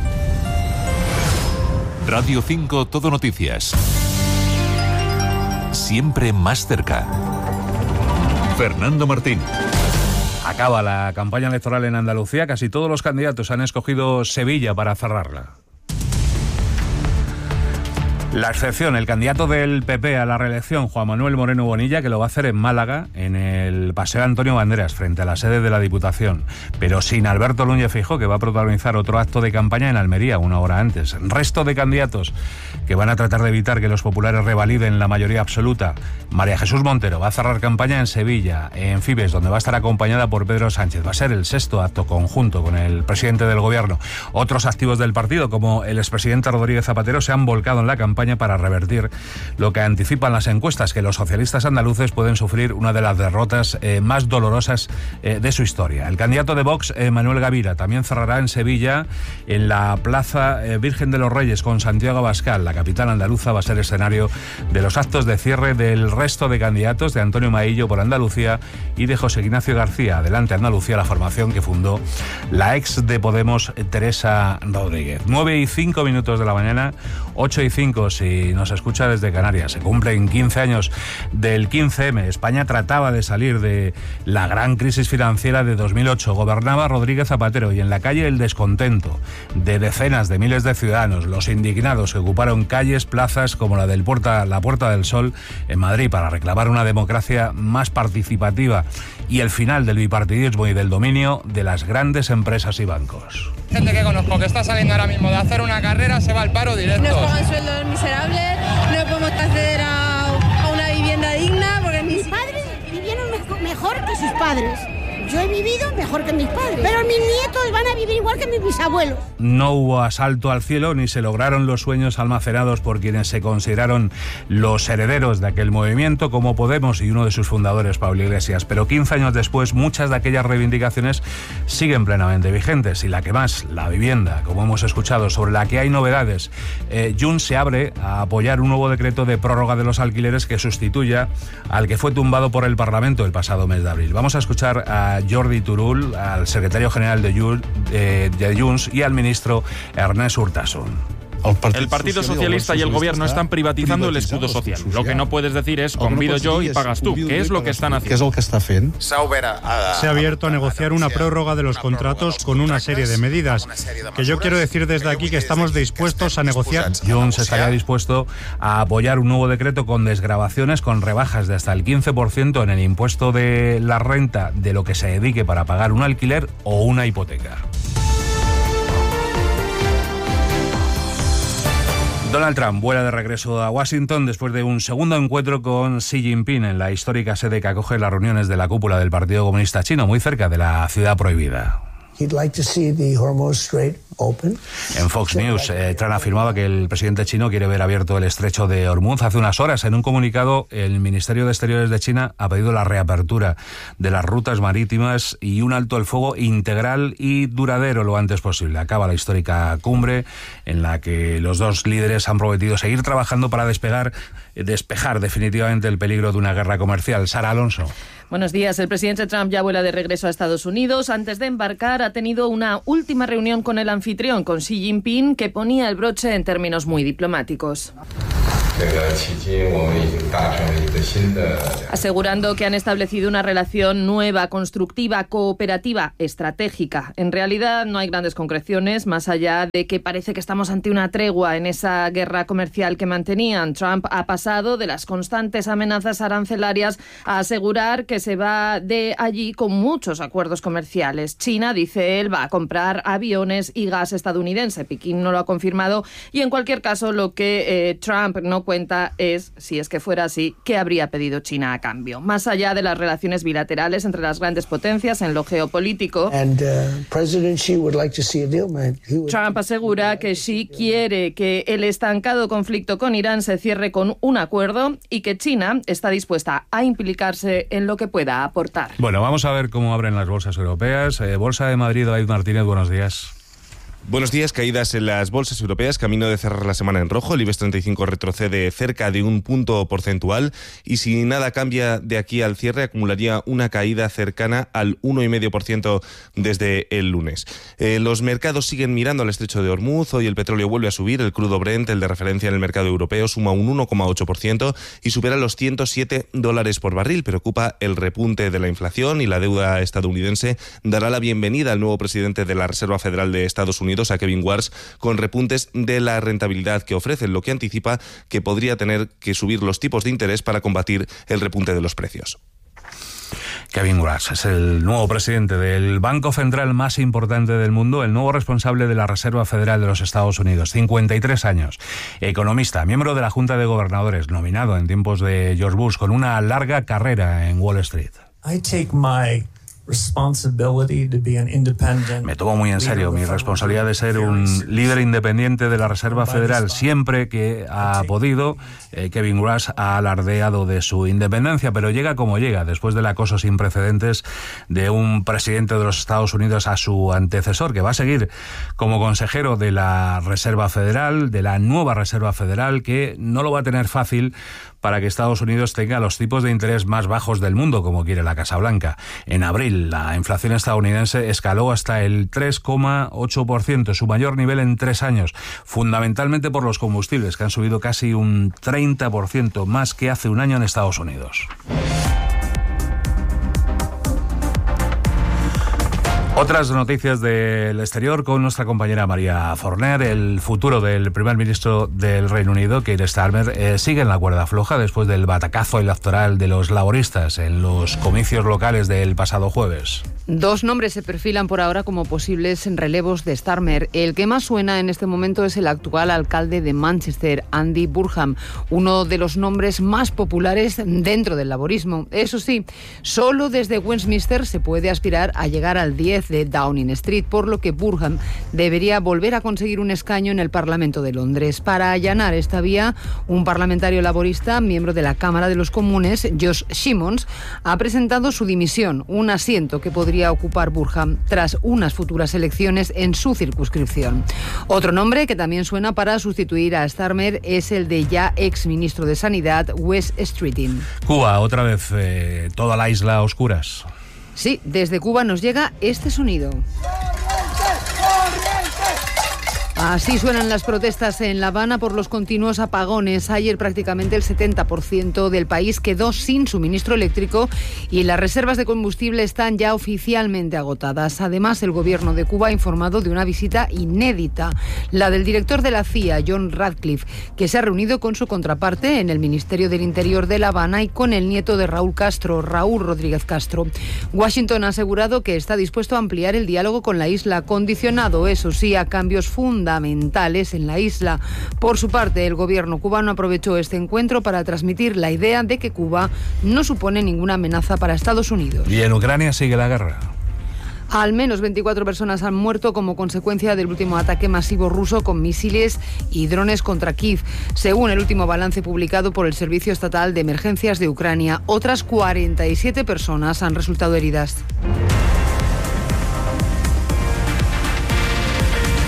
Radio cinco Todo Noticias. Siempre más cerca. Fernando Martín. Acaba la campaña electoral en Andalucía. Casi todos los candidatos han escogido Sevilla para cerrarla. La excepción, el candidato del P P a la reelección, Juan Manuel Moreno Bonilla, que lo va a hacer en Málaga, en el Paseo Antonio Banderas, frente a la sede de la Diputación, pero sin Alberto Núñez Feijóo, que va a protagonizar otro acto de campaña en Almería una hora antes. Resto de candidatos que van a tratar de evitar que los populares revaliden la mayoría absoluta. María Jesús Montero va a cerrar campaña en Sevilla, en Fibes, donde va a estar acompañada por Pedro Sánchez. Va a ser el sexto acto conjunto con el presidente del Gobierno. Otros activos del partido, como el expresidente Rodríguez Zapatero, se han volcado en la campaña para revertir lo que anticipan las encuestas, que los socialistas andaluces pueden sufrir una de las derrotas eh, más dolorosas eh, de su historia. El candidato de Vox, eh, Manuel Gavira, también cerrará en Sevilla, en la Plaza eh, Virgen de los Reyes, con Santiago Abascal. La capital andaluza va a ser escenario de los actos de cierre del resto de candidatos, de Antonio Maillo por Andalucía y de José Ignacio García, Adelante Andalucía, la formación que fundó la ex de Podemos, Teresa Rodríguez. nueve y cinco minutos de la mañana, ocho y cinco si nos escucha desde Canarias. Se cumplen quince años del quince eme. España trataba de salir de la gran crisis financiera de dos mil ocho. Gobernaba Rodríguez Zapatero y en la calle el descontento de decenas de miles de ciudadanos, los indignados que ocuparon calles, plazas como la del Puerta, la Puerta del Sol en Madrid para reclamar una democracia más participativa y el final del bipartidismo y del dominio de las grandes empresas y bancos. Gente que conozco que está saliendo ahora mismo de hacer una carrera se va al paro directo. Nos pagan sueldos miserables, no podemos acceder a, a una vivienda digna porque mis padres vivieron mejor que sus padres. Yo he vivido mejor que mis padres, pero mis nietos van a vivir igual que mis bisabuelos. No hubo asalto al cielo ni se lograron los sueños almacenados por quienes se consideraron los herederos de aquel movimiento, como Podemos y uno de sus fundadores, Pablo Iglesias. Pero quince años después, muchas de aquellas reivindicaciones siguen plenamente vigentes. Y la que más, la vivienda, como hemos escuchado, sobre la que hay novedades. Eh, Junts se abre a apoyar un nuevo decreto de prórroga de los alquileres que sustituya al que fue tumbado por el Parlamento el pasado mes de abril. Vamos a escuchar a Jordi Turull, al secretario general de Junts, eh, de Junts y al ministro Ernest Urtasun. El Partido Socialista y el Gobierno están privatizando el escudo social. Lo que no puedes decir es convido yo y pagas tú, que es lo que están haciendo. Se ha abierto a negociar una prórroga de los contratos con una serie de medidas, que yo quiero decir desde aquí que estamos dispuestos a negociar. Junts estaría dispuesto a apoyar un nuevo decreto con desgravaciones, con rebajas de hasta el quince por ciento en el impuesto de la renta de lo que se dedique para pagar un alquiler o una hipoteca. Donald Trump vuela de regreso a Washington después de un segundo encuentro con Xi Jinping en la histórica sede que acoge las reuniones de la cúpula del Partido Comunista Chino, muy cerca de la Ciudad Prohibida. En Fox News, eh, Trump afirmaba que el presidente chino quiere ver abierto el estrecho de Hormuz. Hace unas horas, en un comunicado, el Ministerio de Exteriores de China ha pedido la reapertura de las rutas marítimas y un alto el fuego integral y duradero lo antes posible. Acaba la histórica cumbre en la que los dos líderes han prometido seguir trabajando para despegar, despejar definitivamente el peligro de una guerra comercial. Sara Alonso. Buenos días. El presidente Trump ya vuela de regreso a Estados Unidos. Antes de embarcar, ha tenido una última reunión con el anfitrión anfitrión con Xi Jinping, que ponía el broche en términos muy diplomáticos. Asegurando que han establecido una relación nueva, constructiva, cooperativa, estratégica. En realidad no hay grandes concreciones, más allá de que parece que estamos ante una tregua en esa guerra comercial que mantenían. Trump ha pasado de las constantes amenazas arancelarias a asegurar que se va de allí con muchos acuerdos comerciales. China, dice él, va a comprar aviones y gas estadounidense. Pekín no lo ha confirmado y en cualquier caso lo que eh, Trump no cuenta es, si es que fuera así, qué habría pedido China a cambio. Más allá de las relaciones bilaterales entre las grandes potencias en lo geopolítico, And, uh, President Xi would like to see a deal, man. Would... Trump asegura que Xi quiere que el estancado conflicto con Irán se cierre con un acuerdo y que China está dispuesta a implicarse en lo que pueda aportar. Bueno, vamos a ver cómo abren las bolsas europeas. Eh, Bolsa de Madrid, David Martínez, buenos días. Buenos días. Caídas en las bolsas europeas, camino de cerrar la semana en rojo. El IBEX treinta y cinco retrocede cerca de un punto porcentual y si nada cambia de aquí al cierre acumularía una caída cercana al uno coma cinco por ciento desde el lunes. Eh, los mercados siguen mirando al estrecho de Hormuz. Hoy el petróleo vuelve a subir. El crudo Brent, el de referencia en el mercado europeo, suma un uno coma ocho por ciento y supera los ciento siete dólares por barril. Preocupa el repunte de la inflación y la deuda estadounidense dará la bienvenida al nuevo presidente de la Reserva Federal de Estados Unidos, a Kevin Warsh, con repuntes de la rentabilidad que ofrecen, lo que anticipa que podría tener que subir los tipos de interés para combatir el repunte de los precios. Kevin Warsh es el nuevo presidente del Banco Central más importante del mundo, el nuevo responsable de la Reserva Federal de los Estados Unidos, cincuenta y tres años, economista, miembro de la Junta de Gobernadores, nominado en tiempos de George Bush, con una larga carrera en Wall Street. I take my Me tomo muy en serio mi responsabilidad de ser un líder independiente de la Reserva Federal. Siempre que ha podido, eh, Kevin Warsh ha alardeado de su independencia, pero llega como llega, después del acoso sin precedentes de un presidente de los Estados Unidos a su antecesor, que va a seguir como consejero de la Reserva Federal, de la nueva Reserva Federal, que no lo va a tener fácil para que Estados Unidos tenga los tipos de interés más bajos del mundo, como quiere la Casa Blanca. En abril, la inflación estadounidense escaló hasta el tres coma ocho por ciento, su mayor nivel en tres años, fundamentalmente por los combustibles, que han subido casi un treinta por ciento más que hace un año en Estados Unidos. Otras noticias del exterior con nuestra compañera María Forner. El futuro del primer ministro del Reino Unido, Keir Starmer, eh, sigue en la cuerda floja después del batacazo electoral de los laboristas en los comicios locales del pasado jueves. Dos nombres se perfilan por ahora como posibles relevos de Starmer. El que más suena en este momento es el actual alcalde de Manchester, Andy Burnham, uno de los nombres más populares dentro del laborismo. Eso sí, solo desde Westminster se puede aspirar a llegar al diez de Downing Street, por lo que Burnham debería volver a conseguir un escaño en el Parlamento de Londres. Para allanar esta vía, un parlamentario laborista, miembro de la Cámara de los Comunes, Josh Simmons, ha presentado su dimisión, un asiento que podría ocupar Burnham tras unas futuras elecciones en su circunscripción. Otro nombre que también suena para sustituir a Starmer es el de ya ex ministro de Sanidad, Wes Streeting. Cuba, otra vez, eh, toda la isla a oscuras. Sí, desde Cuba nos llega este sonido. Así suenan las protestas en La Habana por los continuos apagones. Ayer prácticamente el setenta por ciento del país quedó sin suministro eléctrico y las reservas de combustible están ya oficialmente agotadas. Además, el gobierno de Cuba ha informado de una visita inédita, la del director de la C I A, John Ratcliffe, que se ha reunido con su contraparte en el Ministerio del Interior de La Habana y con el nieto de Raúl Castro, Raúl Rodríguez Castro. Washington ha asegurado que está dispuesto a ampliar el diálogo con la isla, condicionado, eso sí, a cambios fundamentales fundamentales en la isla. Por su parte, el gobierno cubano aprovechó este encuentro para transmitir la idea de que Cuba no supone ninguna amenaza para Estados Unidos. Y en Ucrania sigue la guerra. Al menos veinticuatro personas han muerto como consecuencia del último ataque masivo ruso con misiles y drones contra Kiev, según el último balance publicado por el Servicio Estatal de Emergencias de Ucrania. Otras cuarenta y siete personas han resultado heridas.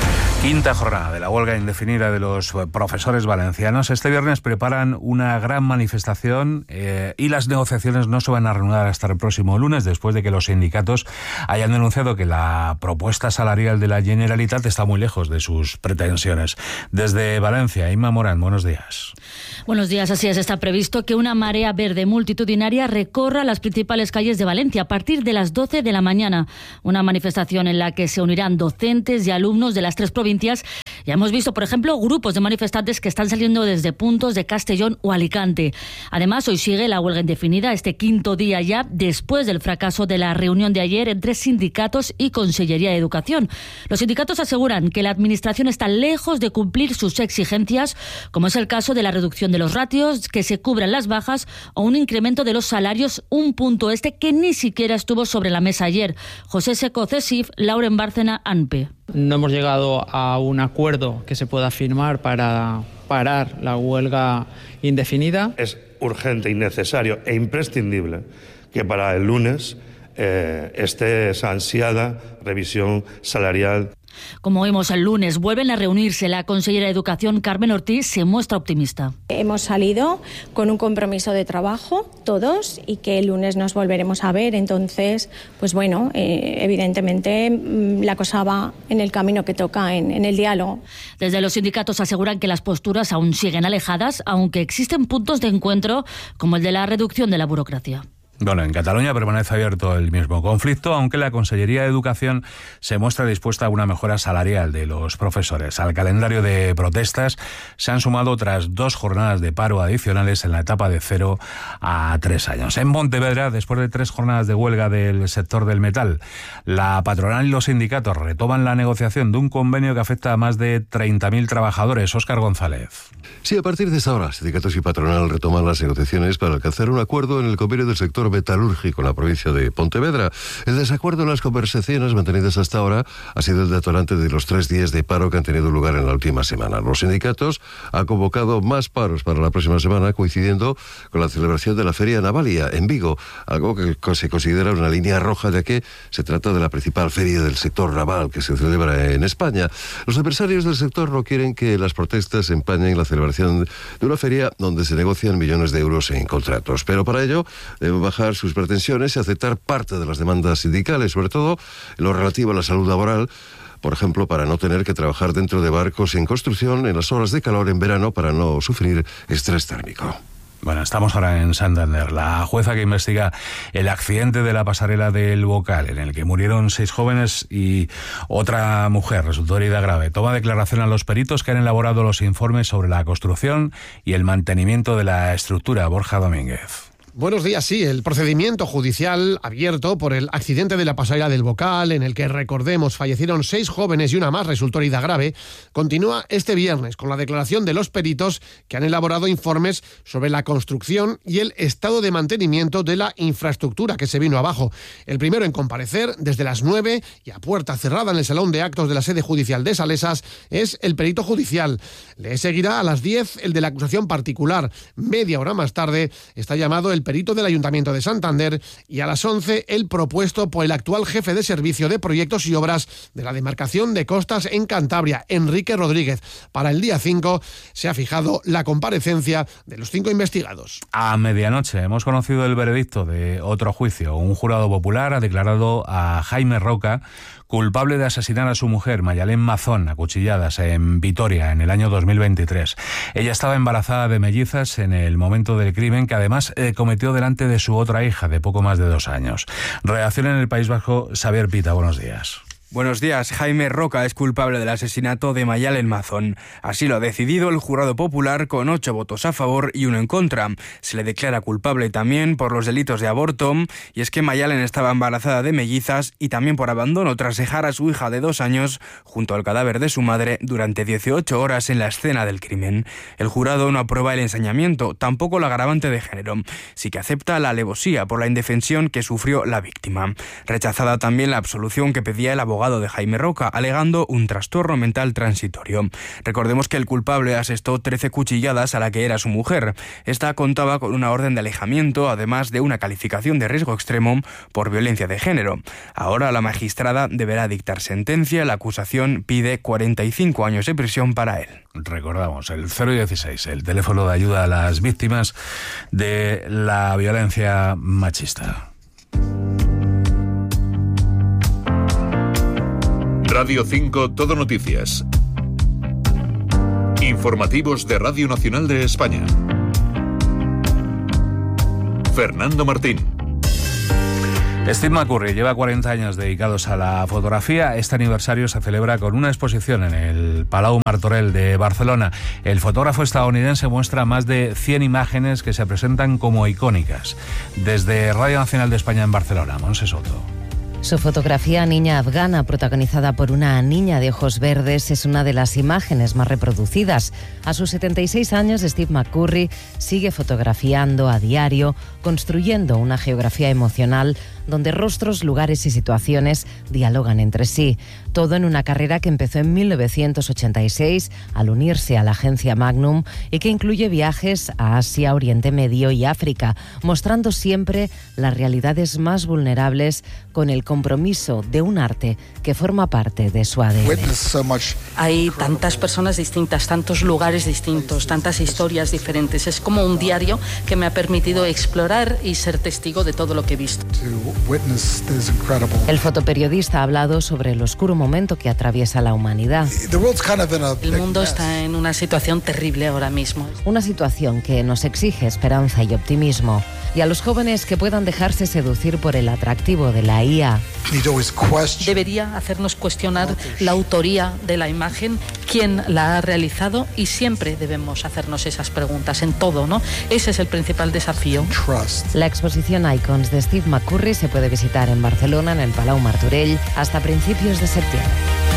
Quinta jornada de la huelga indefinida de los profesores valencianos. Este viernes preparan una gran manifestación eh, y las negociaciones no se van a reanudar hasta el próximo lunes, después de que los sindicatos hayan denunciado que la propuesta salarial de la Generalitat está muy lejos de sus pretensiones. Desde Valencia, Inma Morán, buenos días. Buenos días, así es. Está previsto que una marea verde multitudinaria recorra las principales calles de Valencia a partir de las doce de la mañana. Una manifestación en la que se unirán docentes y alumnos de las tres provincias. Ya hemos visto, por ejemplo, grupos de manifestantes que están saliendo desde puntos de Castellón o Alicante. Además, hoy sigue la huelga indefinida, este quinto día ya, después del fracaso de la reunión de ayer entre sindicatos y Consellería de Educación. Los sindicatos aseguran que la Administración está lejos de cumplir sus exigencias, como es el caso de la reducción de los ratios, que se cubran las bajas o un incremento de los salarios, un punto este que ni siquiera estuvo sobre la mesa ayer. José Seco, CESIF, Lauren Bárcena, A N P E. No hemos llegado a un acuerdo que se pueda firmar para parar la huelga indefinida. Es urgente y necesario e imprescindible que para el lunes eh, esté esa ansiada revisión salarial. Como oímos el lunes, vuelven a reunirse. La consellera de Educación, Carmen Ortiz, se muestra optimista. Hemos salido con un compromiso de trabajo, todos, y que el lunes nos volveremos a ver. Entonces, pues bueno, eh, evidentemente la cosa va en el camino que toca, en, en el diálogo. Desde los sindicatos aseguran que las posturas aún siguen alejadas, aunque existen puntos de encuentro, como el de la reducción de la burocracia. Bueno, en Cataluña permanece abierto el mismo conflicto, aunque la Consellería de Educación se muestra dispuesta a una mejora salarial de los profesores. Al calendario de protestas se han sumado otras dos jornadas de paro adicionales en la etapa de cero a tres años. En Pontevedra, después de tres jornadas de huelga del sector del metal, la patronal y los sindicatos retoman la negociación de un convenio que afecta a más de treinta mil trabajadores. Óscar González. Sí, a partir de esta hora, sindicatos y patronal retoman las negociaciones para alcanzar un acuerdo en el convenio del sector metalúrgico en la provincia de Pontevedra. El desacuerdo en las conversaciones mantenidas hasta ahora ha sido el detonante de los tres días de paro que han tenido lugar en la última semana. Los sindicatos han convocado más paros para la próxima semana, coincidiendo con la celebración de la Feria Navalia en Vigo, algo que se considera una línea roja, ya que se trata de la principal feria del sector naval que se celebra en España. Los empresarios del sector no quieren que las protestas empañen la celebración de una feria donde se negocian millones de euros en contratos, pero para ello deben bajar sus pretensiones y aceptar parte de las demandas sindicales, sobre todo en lo relativo a la salud laboral, por ejemplo, para no tener que trabajar dentro de barcos en construcción en las horas de calor en verano para no sufrir estrés térmico. Bueno, estamos ahora en Santander. La jueza que investiga el accidente de la pasarela del Bocal, en el que murieron seis jóvenes y otra mujer resultó herida grave, toma declaración a los peritos que han elaborado los informes sobre la construcción y el mantenimiento de la estructura. Borja Domínguez. Buenos días, sí. El procedimiento judicial abierto por el accidente de la pasarela del Bocal, en el que, recordemos, fallecieron seis jóvenes y una más resultó herida grave, continúa este viernes con la declaración de los peritos que han elaborado informes sobre la construcción y el estado de mantenimiento de la infraestructura que se vino abajo. El primero en comparecer, desde las nueve y a puerta cerrada en el salón de actos de la sede judicial de Salesas, es el perito judicial. Le seguirá a las diez el de la acusación particular. Media hora más tarde está llamado el perito del Ayuntamiento de Santander y a las once el propuesto por el actual jefe de servicio de proyectos y obras de la demarcación de costas en Cantabria, Enrique Rodríguez. Para el día cinco se ha fijado la comparecencia de los cinco investigados. A medianoche hemos conocido el veredicto de otro juicio. Un jurado popular ha declarado a Jaime Roca culpable de asesinar a su mujer, Mayalén Mazón, a cuchilladas en Vitoria en el año dos mil veintitrés. Ella estaba embarazada de mellizas en el momento del crimen, que además eh, cometió delante de su otra hija de poco más de dos años. Reacción en el País Vasco, Xavier Pita, buenos días. Buenos días. Jaime Roca es culpable del asesinato de Mayalén Mazón. Así lo ha decidido el jurado popular con ocho votos a favor y uno en contra. Se le declara culpable también por los delitos de aborto, y es que Mayalén estaba embarazada de mellizas, y también por abandono tras dejar a su hija de dos años junto al cadáver de su madre durante dieciocho horas en la escena del crimen. El jurado no aprueba el ensañamiento, tampoco la agravante de género. Sí que acepta la alevosía por la indefensión que sufrió la víctima. Rechazada también la absolución que pedía el abogado abogado de Jaime Roca, alegando un trastorno mental transitorio. Recordemos que el culpable asestó trece cuchilladas a la que era su mujer. Esta contaba con una orden de alejamiento, además de una calificación de riesgo extremo por violencia de género. Ahora la magistrada deberá dictar sentencia. La acusación pide cuarenta y cinco años de prisión para él. Recordamos el cero dieciséis, el teléfono de ayuda a las víctimas de la violencia machista. Radio cinco Todo Noticias. Informativos de Radio Nacional de España. Fernando Martín. Steve McCurry lleva cuarenta años dedicados a la fotografía. Este aniversario se celebra con una exposición en el Palau Martorell de Barcelona. El fotógrafo estadounidense muestra más de cien imágenes que se presentan como icónicas. Desde Radio Nacional de España en Barcelona, Monse Soto. Su fotografía Niña Afgana, protagonizada por una niña de ojos verdes, es una de las imágenes más reproducidas. A sus setenta y seis años, Steve McCurry sigue fotografiando a diario, construyendo una geografía emocional donde rostros, lugares y situaciones dialogan entre sí. Todo en una carrera que empezó en mil novecientos ochenta y seis al unirse a la agencia Magnum y que incluye viajes a Asia, Oriente Medio y África, mostrando siempre las realidades más vulnerables con el compromiso de un arte que forma parte de su A D N. Hay tantas personas distintas, tantos lugares distintos, tantas historias diferentes. Es como un diario que me ha permitido explorar y ser testigo de todo lo que he visto. El fotoperiodista ha hablado sobre el oscuro momento que atraviesa la humanidad. El mundo está en una situación terrible ahora mismo. Una situación que nos exige esperanza y optimismo. Y a los jóvenes que puedan dejarse seducir por el atractivo de la I A. Debería hacernos cuestionar la autoría de la imagen, quién la ha realizado, y siempre debemos hacernos esas preguntas en todo, ¿no? Ese es el principal desafío. La exposición Icons de Steve McCurry se puede visitar en Barcelona, en el Palau Martorell, hasta principios de septiembre.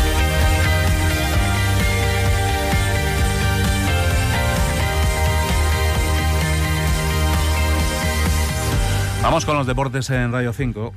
Vamos con los deportes en Radio cinco.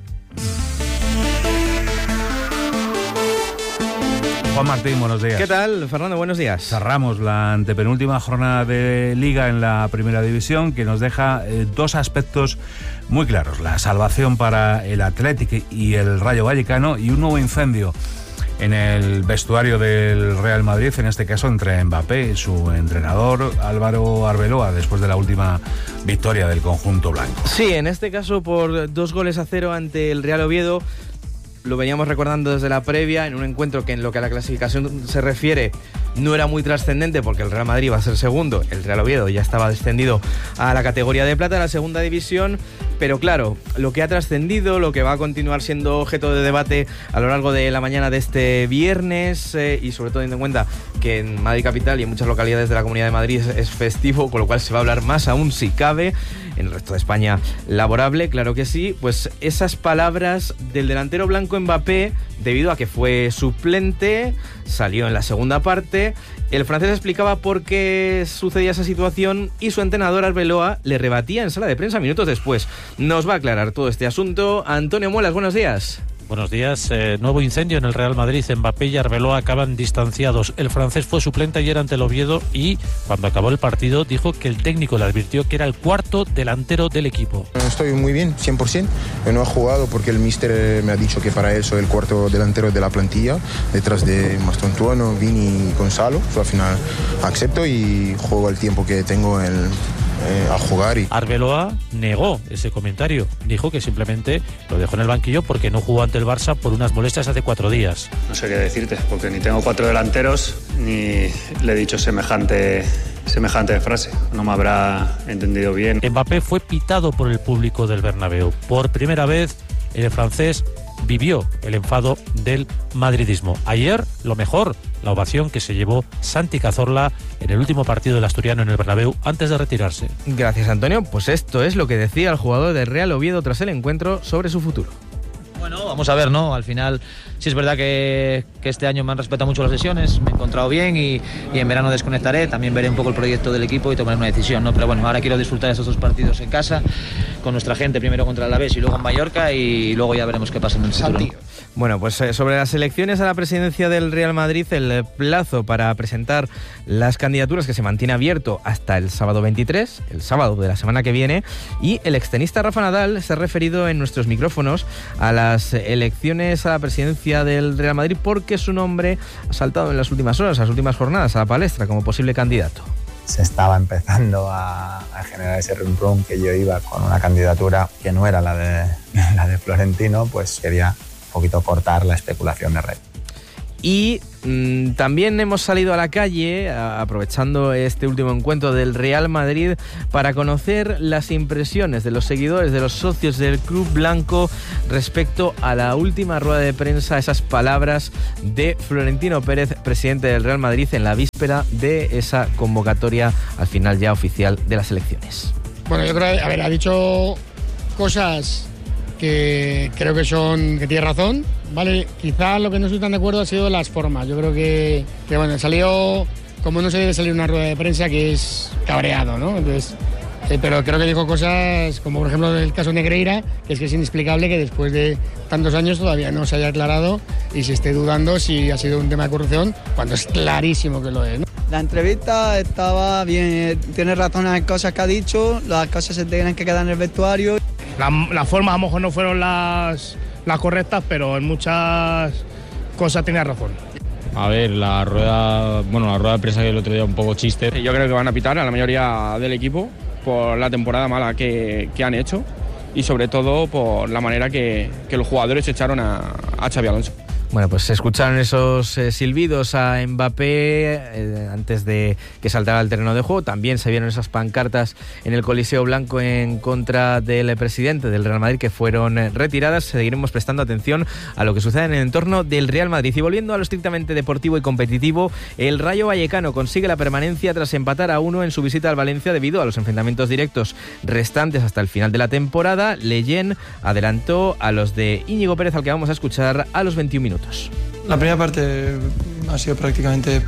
Juan Martín, buenos días. ¿Qué tal, Fernando? Buenos días. Cerramos la antepenúltima jornada de Liga en la Primera División, que nos deja eh, dos aspectos muy claros: la salvación para el Athletic y el Rayo Vallecano, y un nuevo incendio en el vestuario del Real Madrid, en este caso entre Mbappé y su entrenador Álvaro Arbeloa, después de la última victoria del conjunto blanco. Sí, en este caso por dos goles a cero ante el Real Oviedo. Lo veníamos recordando desde la previa, en un encuentro que en lo que a la clasificación se refiere no era muy trascendente, porque el Real Madrid iba a ser segundo, el Real Oviedo ya estaba descendido a la categoría de plata, a la segunda división. Pero claro, lo que ha trascendido, lo que va a continuar siendo objeto de debate a lo largo de la mañana de este viernes, eh, y sobre todo teniendo en cuenta que en Madrid Capital y en muchas localidades de la Comunidad de Madrid es, es festivo, con lo cual se va a hablar más aún si cabe. En el resto de España laborable, claro que sí. Pues esas palabras del delantero blanco Mbappé, debido a que fue suplente, salió en la segunda parte. El francés explicaba por qué sucedía esa situación y su entrenador Arbeloa le rebatía en sala de prensa minutos después. Nos va a aclarar todo este asunto Antonio Muelas, buenos días. Buenos días. Eh, nuevo incendio en el Real Madrid. Mbappé y Arbeloa acaban distanciados. El francés fue suplente ayer ante el Oviedo y cuando acabó el partido dijo que el técnico le advirtió que era el cuarto delantero del equipo. Estoy muy bien, cien por ciento. No he jugado porque el míster me ha dicho que para él soy el cuarto delantero de la plantilla, detrás de Mastontuono, Vini y Gonzalo. Al final acepto y juego el tiempo que tengo el... Eh, a jugar. Y Arbeloa negó ese comentario, dijo que simplemente lo dejó en el banquillo porque no jugó ante el Barça por unas molestias hace cuatro días. No sé qué decirte, porque ni tengo cuatro delanteros ni le he dicho semejante semejante frase, no me habrá entendido bien. Mbappé fue pitado por el público del Bernabéu. Por primera vez el francés vivió el enfado del madridismo. Ayer, lo mejor, la ovación que se llevó Santi Cazorla en el último partido del asturiano en el Bernabéu antes de retirarse. Gracias, Antonio. Pues esto es lo que decía el jugador del Real Oviedo tras el encuentro sobre su futuro. Bueno, vamos a ver, ¿no? Al final Sí es verdad que, que este año me han respetado mucho las lesiones, me he encontrado bien y, y en verano desconectaré, también veré un poco el proyecto del equipo y tomaré una decisión, ¿no? Pero bueno, ahora quiero disfrutar estos dos partidos en casa, con nuestra gente, primero contra el Alavés y luego en Mallorca, y luego ya veremos qué pasa en el futuro, ¿no? Bueno, pues eh, sobre las elecciones a la presidencia del Real Madrid, el plazo para presentar las candidaturas que se mantiene abierto hasta el sábado veintitrés, el sábado de la semana que viene, y el extenista Rafa Nadal se ha referido en nuestros micrófonos a las elecciones a la presidencia del Real Madrid porque su nombre ha saltado en las últimas horas, las últimas jornadas a la palestra como posible candidato. Se estaba empezando a, a generar ese rum rum que yo iba con una candidatura que no era la de, la de Florentino, pues quería un poquito cortar la especulación de red. Y mmm, también hemos salido a la calle, a, aprovechando este último encuentro del Real Madrid, para conocer las impresiones de los seguidores, de los socios del Club Blanco respecto a la última rueda de prensa, esas palabras de Florentino Pérez, presidente del Real Madrid, en la víspera de esa convocatoria al final ya oficial de las elecciones. Bueno, yo creo, a ver, ha dicho cosas que creo que son, que tiene razón, ¿vale? Quizás lo que no estoy tan de acuerdo ha sido las formas. Yo creo que, que bueno, salió como no se debe salir una rueda de prensa, que es cabreado, ¿no? Entonces, eh, pero creo que dijo cosas como, por ejemplo, el caso Negreira, que es que es inexplicable que después de tantos años todavía no se haya aclarado y se esté dudando si ha sido un tema de corrupción, cuando es clarísimo que lo es, ¿no? La entrevista estaba bien, tiene razón en las cosas que ha dicho, las cosas se tienen que quedar en el vestuario. La, las formas a lo mejor no fueron las, las correctas, pero en muchas cosas tenía razón. A ver, la rueda, bueno, la rueda de prensa que el otro día un poco chiste. Yo creo que van a pitar a la mayoría del equipo por la temporada mala que, que han hecho y sobre todo por la manera que, que los jugadores echaron a, a Xabi Alonso. Bueno, pues se escucharon esos eh, silbidos a Mbappé eh, antes de que saltara al terreno de juego. También se vieron esas pancartas en el Coliseo Blanco en contra del presidente del Real Madrid que fueron eh, retiradas. Seguiremos prestando atención a lo que sucede en el entorno del Real Madrid. Y volviendo a lo estrictamente deportivo y competitivo, el Rayo Vallecano consigue la permanencia tras empatar a uno en su visita al Valencia debido a los enfrentamientos directos restantes hasta el final de la temporada. Leyen adelantó a los de Íñigo Pérez, al que vamos a escuchar a los veintiún minutos. La primera parte ha sido prácticamente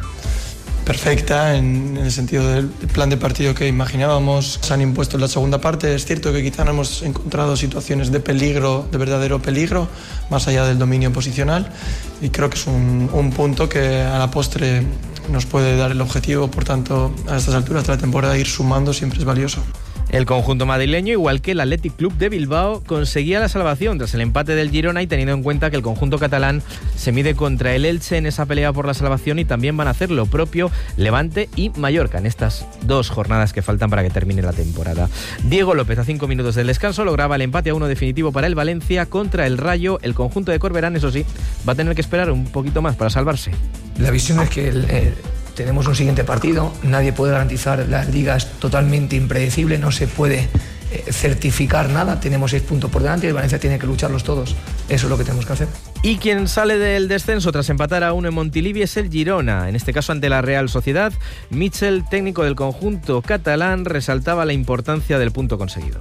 perfecta en el sentido del plan de partido que imaginábamos. Se han impuesto en la segunda parte. Es cierto que quizá no hemos encontrado situaciones de peligro, de verdadero peligro, más allá del dominio posicional, y creo que es un, un punto que a la postre nos puede dar el objetivo. Por tanto, a estas alturas de la temporada ir sumando siempre es valioso. El conjunto madrileño, igual que el Athletic Club de Bilbao, conseguía la salvación tras el empate del Girona, y teniendo en cuenta que el conjunto catalán se mide contra el Elche en esa pelea por la salvación, y también van a hacer lo propio Levante y Mallorca en estas dos jornadas que faltan para que termine la temporada. Diego López, a cinco minutos del descanso, lograba el empate a uno definitivo para el Valencia contra el Rayo. El conjunto de Corberán, eso sí, va a tener que esperar un poquito más para salvarse. La visión es que el, el... tenemos un siguiente partido, nadie puede garantizar, la liga es totalmente impredecible, no se puede eh, certificar nada, tenemos seis puntos por delante y el Valencia tiene que lucharlos todos, eso es lo que tenemos que hacer. Y quien sale del descenso tras empatar a uno en Montilivi es el Girona, en este caso ante la Real Sociedad. Michel, técnico del conjunto catalán, resaltaba la importancia del punto conseguido.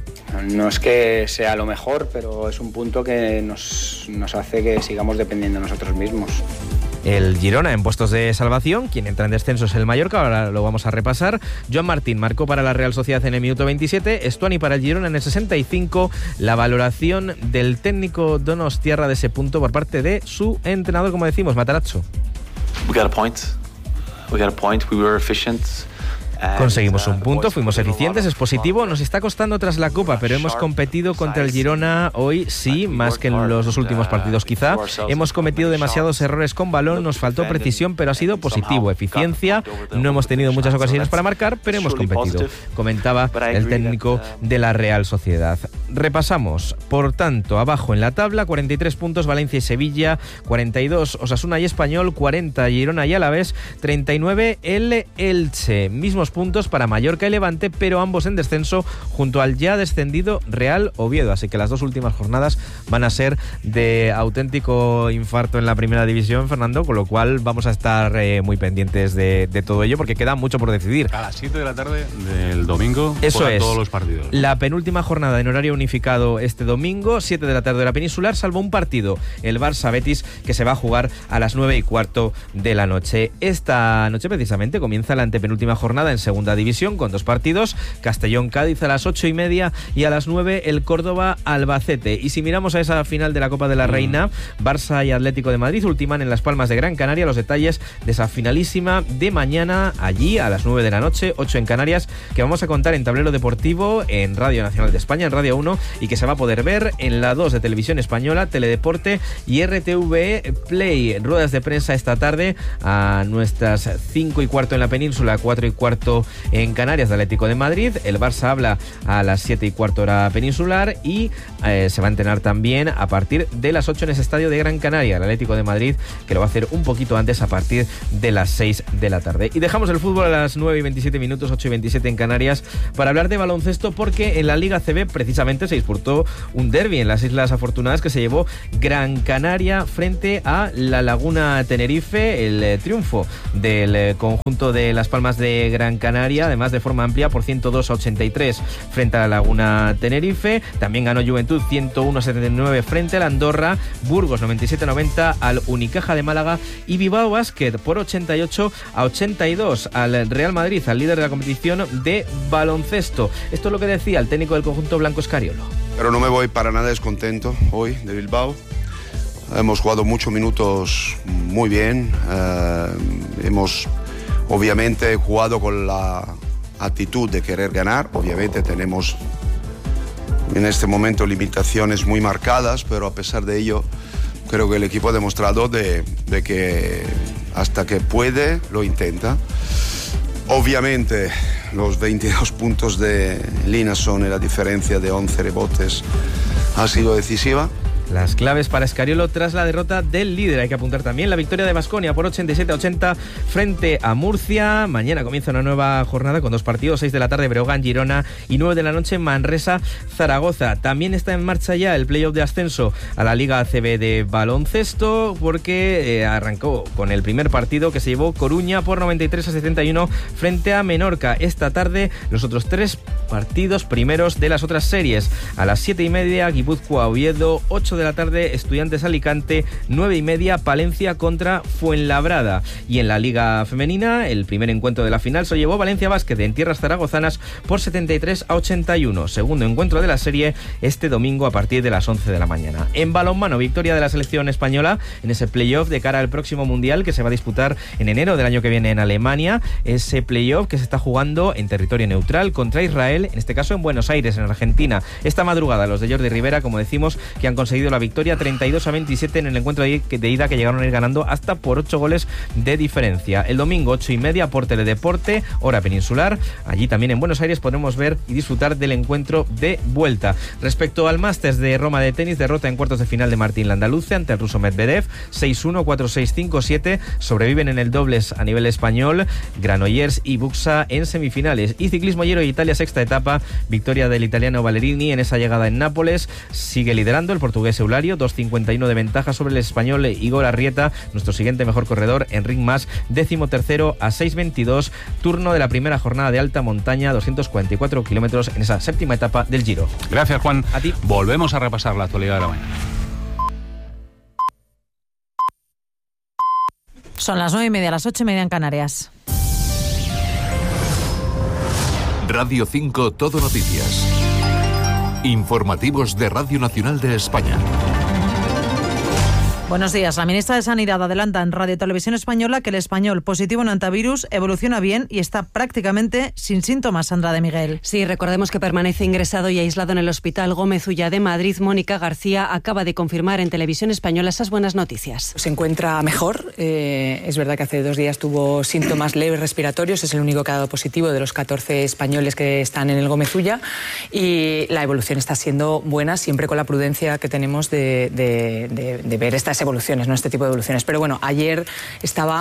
No es que sea lo mejor, pero es un punto que nos, nos hace que sigamos dependiendo de nosotros mismos. El Girona en puestos de salvación, quien entra en descenso es el Mallorca, ahora lo vamos a repasar. Joan Martín marcó para la Real Sociedad en el minuto veintisiete, Estuani para el Girona en el sesenta y cinco. La valoración del técnico donostiarra de ese punto por parte de su entrenador, como decimos, Matarazzo. We got a point. We got a point. We were efficient. Conseguimos un punto, fuimos eficientes, es positivo, nos está costando tras la Copa, pero hemos competido contra el Girona hoy, sí, más que en los dos últimos partidos quizá. Hemos cometido demasiados errores con balón, nos faltó precisión, pero ha sido positivo, eficiencia, no hemos tenido muchas ocasiones para marcar, pero hemos competido, comentaba el técnico de la Real Sociedad. Repasamos, por tanto, abajo en la tabla, cuarenta y tres puntos Valencia y Sevilla, cuarenta y dos Osasuna y Español, cuarenta Girona y Alavés, treinta y nueve el Elche, mismos puntos para Mallorca y Levante, pero ambos en descenso junto al ya descendido Real Oviedo. Así que las dos últimas jornadas van a ser de auténtico infarto en la primera división, Fernando, con lo cual vamos a estar eh, muy pendientes de, de todo ello porque queda mucho por decidir. A las siete de la tarde del domingo. Eso es. Todos los partidos. La penúltima jornada en horario unificado este domingo, siete de la tarde de la peninsular, salvo un partido, el Barça-Betis, que se va a jugar a las nueve y cuarto de la noche. Esta noche precisamente comienza la antepenúltima jornada en segunda división con dos partidos, Castellón-Cádiz a las ocho y media y a las nueve el Córdoba-Albacete. Y si miramos a esa final de la Copa de la Reina, Barça y Atlético de Madrid ultiman en Las Palmas de Gran Canaria. Los detalles de esa finalísima de mañana allí a las nueve de la noche, ocho en Canarias, que vamos a contar en Tablero Deportivo, en Radio Nacional de España, en Radio uno, y que se va a poder ver en la dos de Televisión Española, Teledeporte y R T V Play. Ruedas de prensa esta tarde a nuestras cinco y cuarto en la península, cuatro y cuarto en Canarias de Atlético de Madrid. El Barça habla a las siete y cuarto hora peninsular y eh, se va a entrenar también a partir de las ocho en ese estadio de Gran Canaria, el Atlético de Madrid, que lo va a hacer un poquito antes a partir de las seis de la tarde. Y dejamos el fútbol a las nueve y veintisiete minutos, ocho y veintisiete en Canarias, para hablar de baloncesto, porque en la Liga C B precisamente se disputó un derbi en las Islas Afortunadas que se llevó Gran Canaria frente a la Laguna Tenerife. El eh, triunfo del eh, conjunto de Las Palmas de Gran Canaria, además de forma amplia, por ciento dos a ochenta y tres frente a la Laguna Tenerife. También ganó Juventud ciento uno a setenta y nueve frente al Andorra, Burgos noventa y siete a noventa al Unicaja de Málaga y Bilbao Basket por ochenta y ocho a ochenta y dos al Real Madrid, al líder de la competición de baloncesto. Esto es lo que decía el técnico del conjunto blanco Escariolo. Pero no me voy para nada descontento hoy de Bilbao. Hemos jugado muchos minutos muy bien. Eh, hemos obviamente jugado con la actitud de querer ganar. Obviamente tenemos en este momento limitaciones muy marcadas, pero a pesar de ello creo que el equipo ha demostrado de, de que hasta que puede lo intenta. Obviamente los veintidós puntos de Linason y la diferencia de once rebotes ha sido decisiva. Las claves para Escariolo tras la derrota del líder. Hay que apuntar también la victoria de Baskonia por ochenta y siete a ochenta frente a Murcia. Mañana comienza una nueva jornada con dos partidos, seis de la tarde Breogán, Girona y nueve de la noche Manresa, Zaragoza. También está en marcha ya el playoff de ascenso a la Liga A C B de baloncesto, porque eh, arrancó con el primer partido que se llevó Coruña por noventa y tres a setenta y uno frente a Menorca. Esta tarde los otros tres partidos primeros de las otras series. A las siete y media Guipúzcoa Oviedo, ocho de la tarde Estudiantes Alicante, nueve y media Palencia contra Fuenlabrada. Y en la Liga Femenina el primer encuentro de la final se llevó Valencia Basket en tierras zaragozanas por setenta y tres a ochenta y uno. Segundo encuentro de la serie este domingo a partir de las once de la mañana. En balonmano, victoria de la selección española en ese playoff de cara al próximo mundial que se va a disputar en enero del año que viene en Alemania. Ese playoff que se está jugando en territorio neutral contra Israel, en este caso en Buenos Aires, en Argentina. Esta madrugada los de Jordi Rivera, como decimos, que han conseguido la victoria treinta y dos a veintisiete en el encuentro de ida, que llegaron a ir ganando hasta por ocho goles de diferencia. El domingo ocho y media por Teledeporte, hora peninsular. Allí también en Buenos Aires podremos ver y disfrutar del encuentro de vuelta. Respecto al Masters de Roma de tenis, derrota en cuartos de final de Martín Landaluce ante el ruso Medvedev, seis uno, cuatro seis, cinco siete. Sobreviven en el dobles a nivel español Granollers y Buxa en semifinales. Y ciclismo Giro de Italia, sexta etapa, victoria del italiano Ballerini en esa llegada en Nápoles. Sigue liderando el portugués Eulario, dos cincuenta y uno de ventaja sobre el español Igor Arrieta. Nuestro siguiente mejor corredor, Enric Mas, décimo tercero a seis veintidós. Turno de la primera jornada de alta montaña, doscientos cuarenta y cuatro kilómetros en esa séptima etapa del Giro. Gracias, Juan. A ti. Volvemos a repasar la actualidad de la mañana. Son las nueve y media, las ocho y media en Canarias. Radio cinco Todo Noticias. Informativos de Radio Nacional de España. Buenos días. La ministra de Sanidad adelanta en Radio Televisión Española que el español positivo en antivirus evoluciona bien y está prácticamente sin síntomas. Sandra de Miguel. Sí, recordemos que permanece ingresado y aislado en el Hospital Gómez Ulla de Madrid. Mónica García acaba de confirmar en Televisión Española esas buenas noticias. Se encuentra mejor. Eh, es verdad que hace dos días tuvo síntomas leves respiratorios. Es el único que ha dado positivo de los catorce españoles que están en el Gómez Ulla. Y la evolución está siendo buena, siempre con la prudencia que tenemos de, de, de, de ver estas evoluciones, no este tipo de evoluciones. Pero bueno, ayer estaba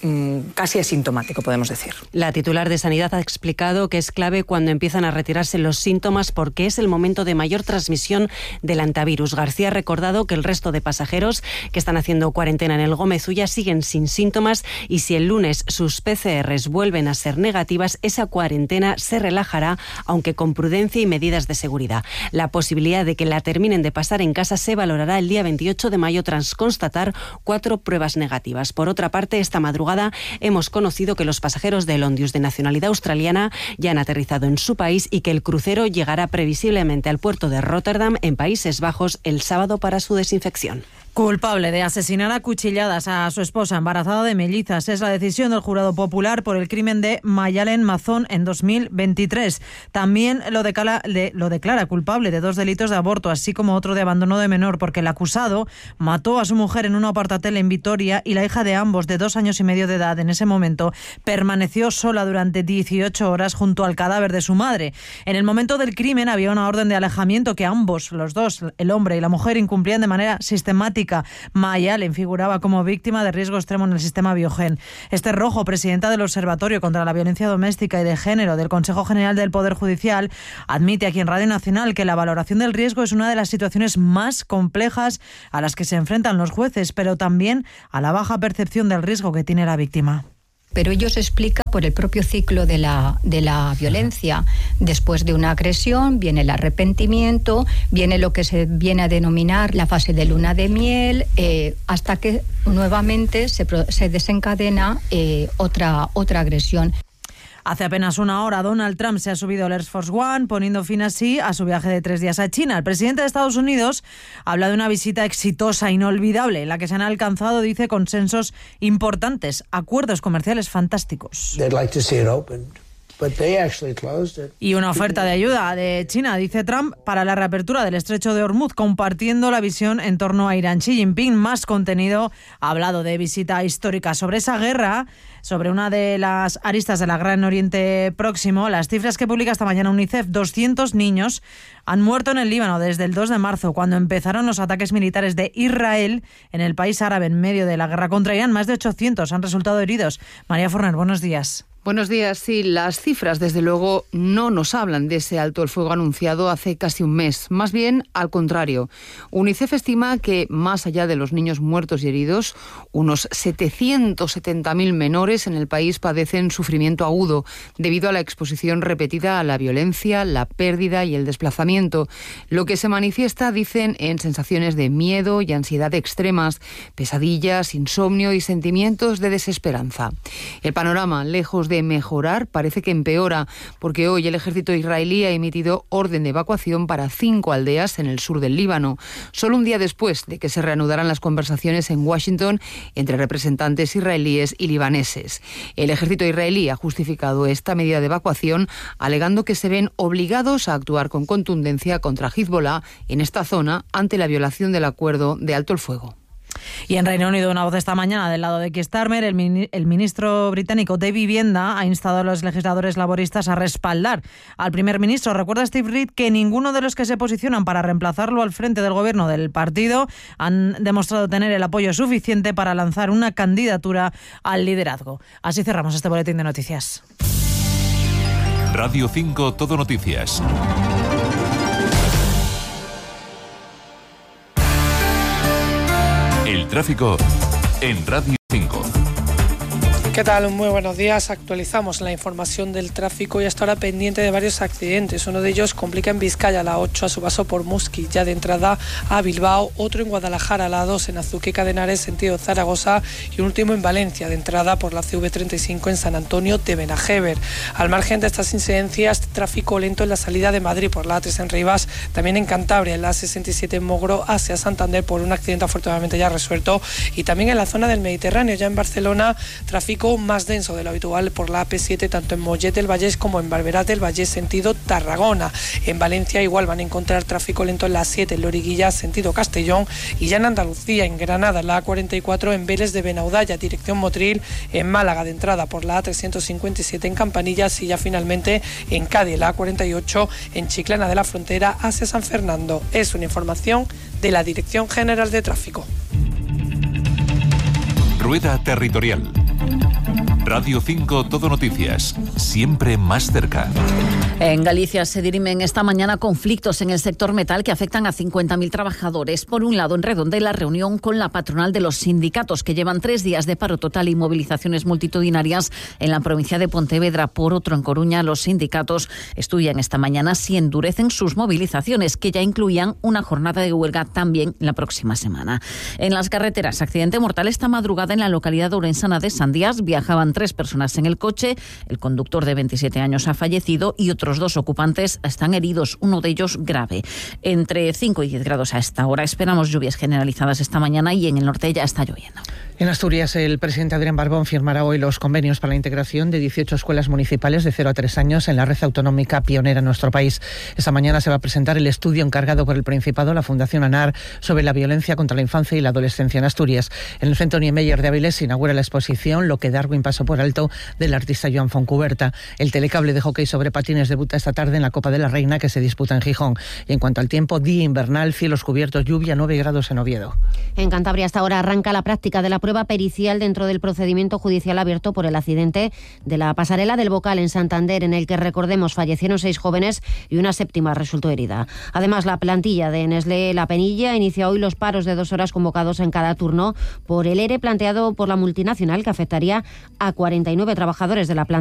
mmm, casi asintomático, podemos decir. La titular de Sanidad ha explicado que es clave cuando empiezan a retirarse los síntomas porque es el momento de mayor transmisión del antivirus. García ha recordado que el resto de pasajeros que están haciendo cuarentena en el Gómez Ulla siguen sin síntomas y si el lunes sus P C Rs vuelven a ser negativas, esa cuarentena se relajará, aunque con prudencia y medidas de seguridad. La posibilidad de que la terminen de pasar en casa se valorará el día veintiocho de mayo tras constatar cuatro pruebas negativas. Por otra parte, esta madrugada hemos conocido que los pasajeros de Londius de nacionalidad australiana ya han aterrizado en su país y que el crucero llegará previsiblemente al puerto de Rotterdam, en Países Bajos, el sábado para su desinfección. Culpable de asesinar a cuchilladas a su esposa embarazada de mellizas. Es la decisión del jurado popular por el crimen de Mayalen Mazón en dos mil veintitrés. También lo declara, de, lo declara culpable de dos delitos de aborto, así como otro de abandono de menor, porque el acusado mató a su mujer en un apartatel en Vitoria y la hija de ambos, de dos años y medio de edad, en ese momento, permaneció sola durante dieciocho horas junto al cadáver de su madre. En el momento del crimen había una orden de alejamiento que ambos, los dos, el hombre y la mujer, incumplían de manera sistemática. Mayalen figuraba como víctima de riesgo extremo en el sistema Biogen. Esther Rojo, presidenta del Observatorio contra la Violencia Doméstica y de Género del Consejo General del Poder Judicial, admite aquí en Radio Nacional que la valoración del riesgo es una de las situaciones más complejas a las que se enfrentan los jueces, pero también a la baja percepción del riesgo que tiene la víctima. Pero ello se explica por el propio ciclo de la, de la violencia. Después de una agresión viene el arrepentimiento, viene lo que se viene a denominar la fase de luna de miel, eh, hasta que nuevamente se, se desencadena eh, otra, otra agresión. Hace apenas una hora, Donald Trump se ha subido al Air Force One, poniendo fin así a su viaje de tres días a China. El presidente de Estados Unidos habla de una visita exitosa, inolvidable, en la que se han alcanzado, dice, consensos importantes, acuerdos comerciales fantásticos. They'd like to see it open. But they actually closed it. Y una oferta de ayuda de China, dice Trump, para la reapertura del estrecho de Hormuz, compartiendo la visión en torno a Irán. Xi Jinping, más contenido, ha hablado de visita histórica sobre esa guerra, sobre una de las aristas de la Guerra en Oriente Próximo. Las cifras que publica esta mañana UNICEF: doscientos niños han muerto en el Líbano desde el dos de marzo, cuando empezaron los ataques militares de Israel en el país árabe en medio de la guerra contra Irán. Más de ochocientos han resultado heridos. María Forner, buenos días. Buenos días. Sí, las cifras, desde luego, no nos hablan de ese alto el fuego anunciado hace casi un mes. Más bien, al contrario. UNICEF estima que, más allá de los niños muertos y heridos, unos setecientos setenta mil menores en el país padecen sufrimiento agudo debido a la exposición repetida a la violencia, la pérdida y el desplazamiento, lo que se manifiesta, dicen, en sensaciones de miedo y ansiedad extremas, pesadillas, insomnio y sentimientos de desesperanza. El panorama, lejos de de mejorar, parece que empeora, porque hoy el ejército israelí ha emitido orden de evacuación para cinco aldeas en el sur del Líbano, solo un día después de que se reanudaran las conversaciones en Washington entre representantes israelíes y libaneses. El ejército israelí ha justificado esta medida de evacuación alegando que se ven obligados a actuar con contundencia contra Hezbollah en esta zona ante la violación del acuerdo de alto el fuego. Y en Reino Unido, una voz esta mañana del lado de Keir Starmer, el, mini, el ministro británico de Vivienda ha instado a los legisladores laboristas a respaldar al primer ministro. Recuerda Steve Reid que ninguno de los que se posicionan para reemplazarlo al frente del gobierno del partido han demostrado tener el apoyo suficiente para lanzar una candidatura al liderazgo. Así cerramos este boletín de noticias. Radio cinco Todo Noticias. El tráfico en Radio cinco. ¿Qué tal? Muy buenos días. Actualizamos la información del tráfico y hasta ahora pendiente de varios accidentes. Uno de ellos complica en Vizcaya, la ocho, a su paso por Musqui, ya de entrada a Bilbao. Otro en Guadalajara, la dos, en Azuqueca de Henares, sentido Zaragoza. Y un último en Valencia, de entrada por la C V treinta y cinco en San Antonio de Benajever. Al margen de estas incidencias, tráfico lento en la salida de Madrid por la A tres en Rivas. También en Cantabria, en la A sesenta y siete en Mogro hacia Santander por un accidente afortunadamente ya resuelto. Y también en la zona del Mediterráneo, ya en Barcelona, tráfico más denso de lo habitual por la A P siete, tanto en Mollet del Vallès como en Barberá del Vallès, sentido Tarragona. En Valencia igual van a encontrar tráfico lento en la A siete, en Loriguilla, sentido Castellón. Y ya en Andalucía, en Granada, en la A cuarenta y cuatro, en Vélez de Benaudalla, dirección Motril. En Málaga, de entrada por la A trescientos cincuenta y siete en Campanillas. Y ya finalmente en Cádiz, la A cuarenta y ocho, en Chiclana de la Frontera hacia San Fernando. Es una información de la Dirección General de Tráfico. Rueda territorial. Radio cinco Todo Noticias, siempre más cerca. En Galicia se dirimen esta mañana conflictos en el sector metal que afectan a cincuenta mil trabajadores. Por un lado, en Redondela, reunión con la patronal de los sindicatos que llevan tres días de paro total y movilizaciones multitudinarias en la provincia de Pontevedra. Por otro, en Coruña, los sindicatos estudian esta mañana si endurecen sus movilizaciones, que ya incluían una jornada de huelga también la próxima semana. En las carreteras, accidente mortal esta madrugada en la localidad orensana de Sandías. Viajaban tres personas en el coche. El conductor de veintisiete años ha fallecido y otros dos ocupantes están heridos, uno de ellos grave. Entre cinco y diez grados a esta hora. Esperamos lluvias generalizadas esta mañana y en el norte ya está lloviendo. En Asturias, el presidente Adrián Barbón firmará hoy los convenios para la integración de dieciocho escuelas municipales de cero a tres años en la red autonómica pionera en nuestro país. Esta mañana se va a presentar el estudio encargado por el Principado, la Fundación ANAR, sobre la violencia contra la infancia y la adolescencia en Asturias. En el Centro Niemeyer de Avilés se inaugura la exposición Lo que Darwin pasó por alto, del artista Joan Foncuberta. El telecable de hockey sobre patines debuta esta tarde en la Copa de la Reina, que se disputa en Gijón. Y en cuanto al tiempo, día invernal, cielos cubiertos, lluvia, nueve grados en Oviedo. En Cantabria hasta ahora arranca la práctica de la prueba pericial dentro del procedimiento judicial abierto por el accidente de la pasarela del Bocal en Santander, en el que, recordemos, fallecieron seis jóvenes y una séptima resultó herida. Además, la plantilla de Nestlé La Penilla inicia hoy los paros de dos horas convocados en cada turno por el ERE planteado por la multinacional, que afectaría a cuarenta y nueve trabajadores de la planta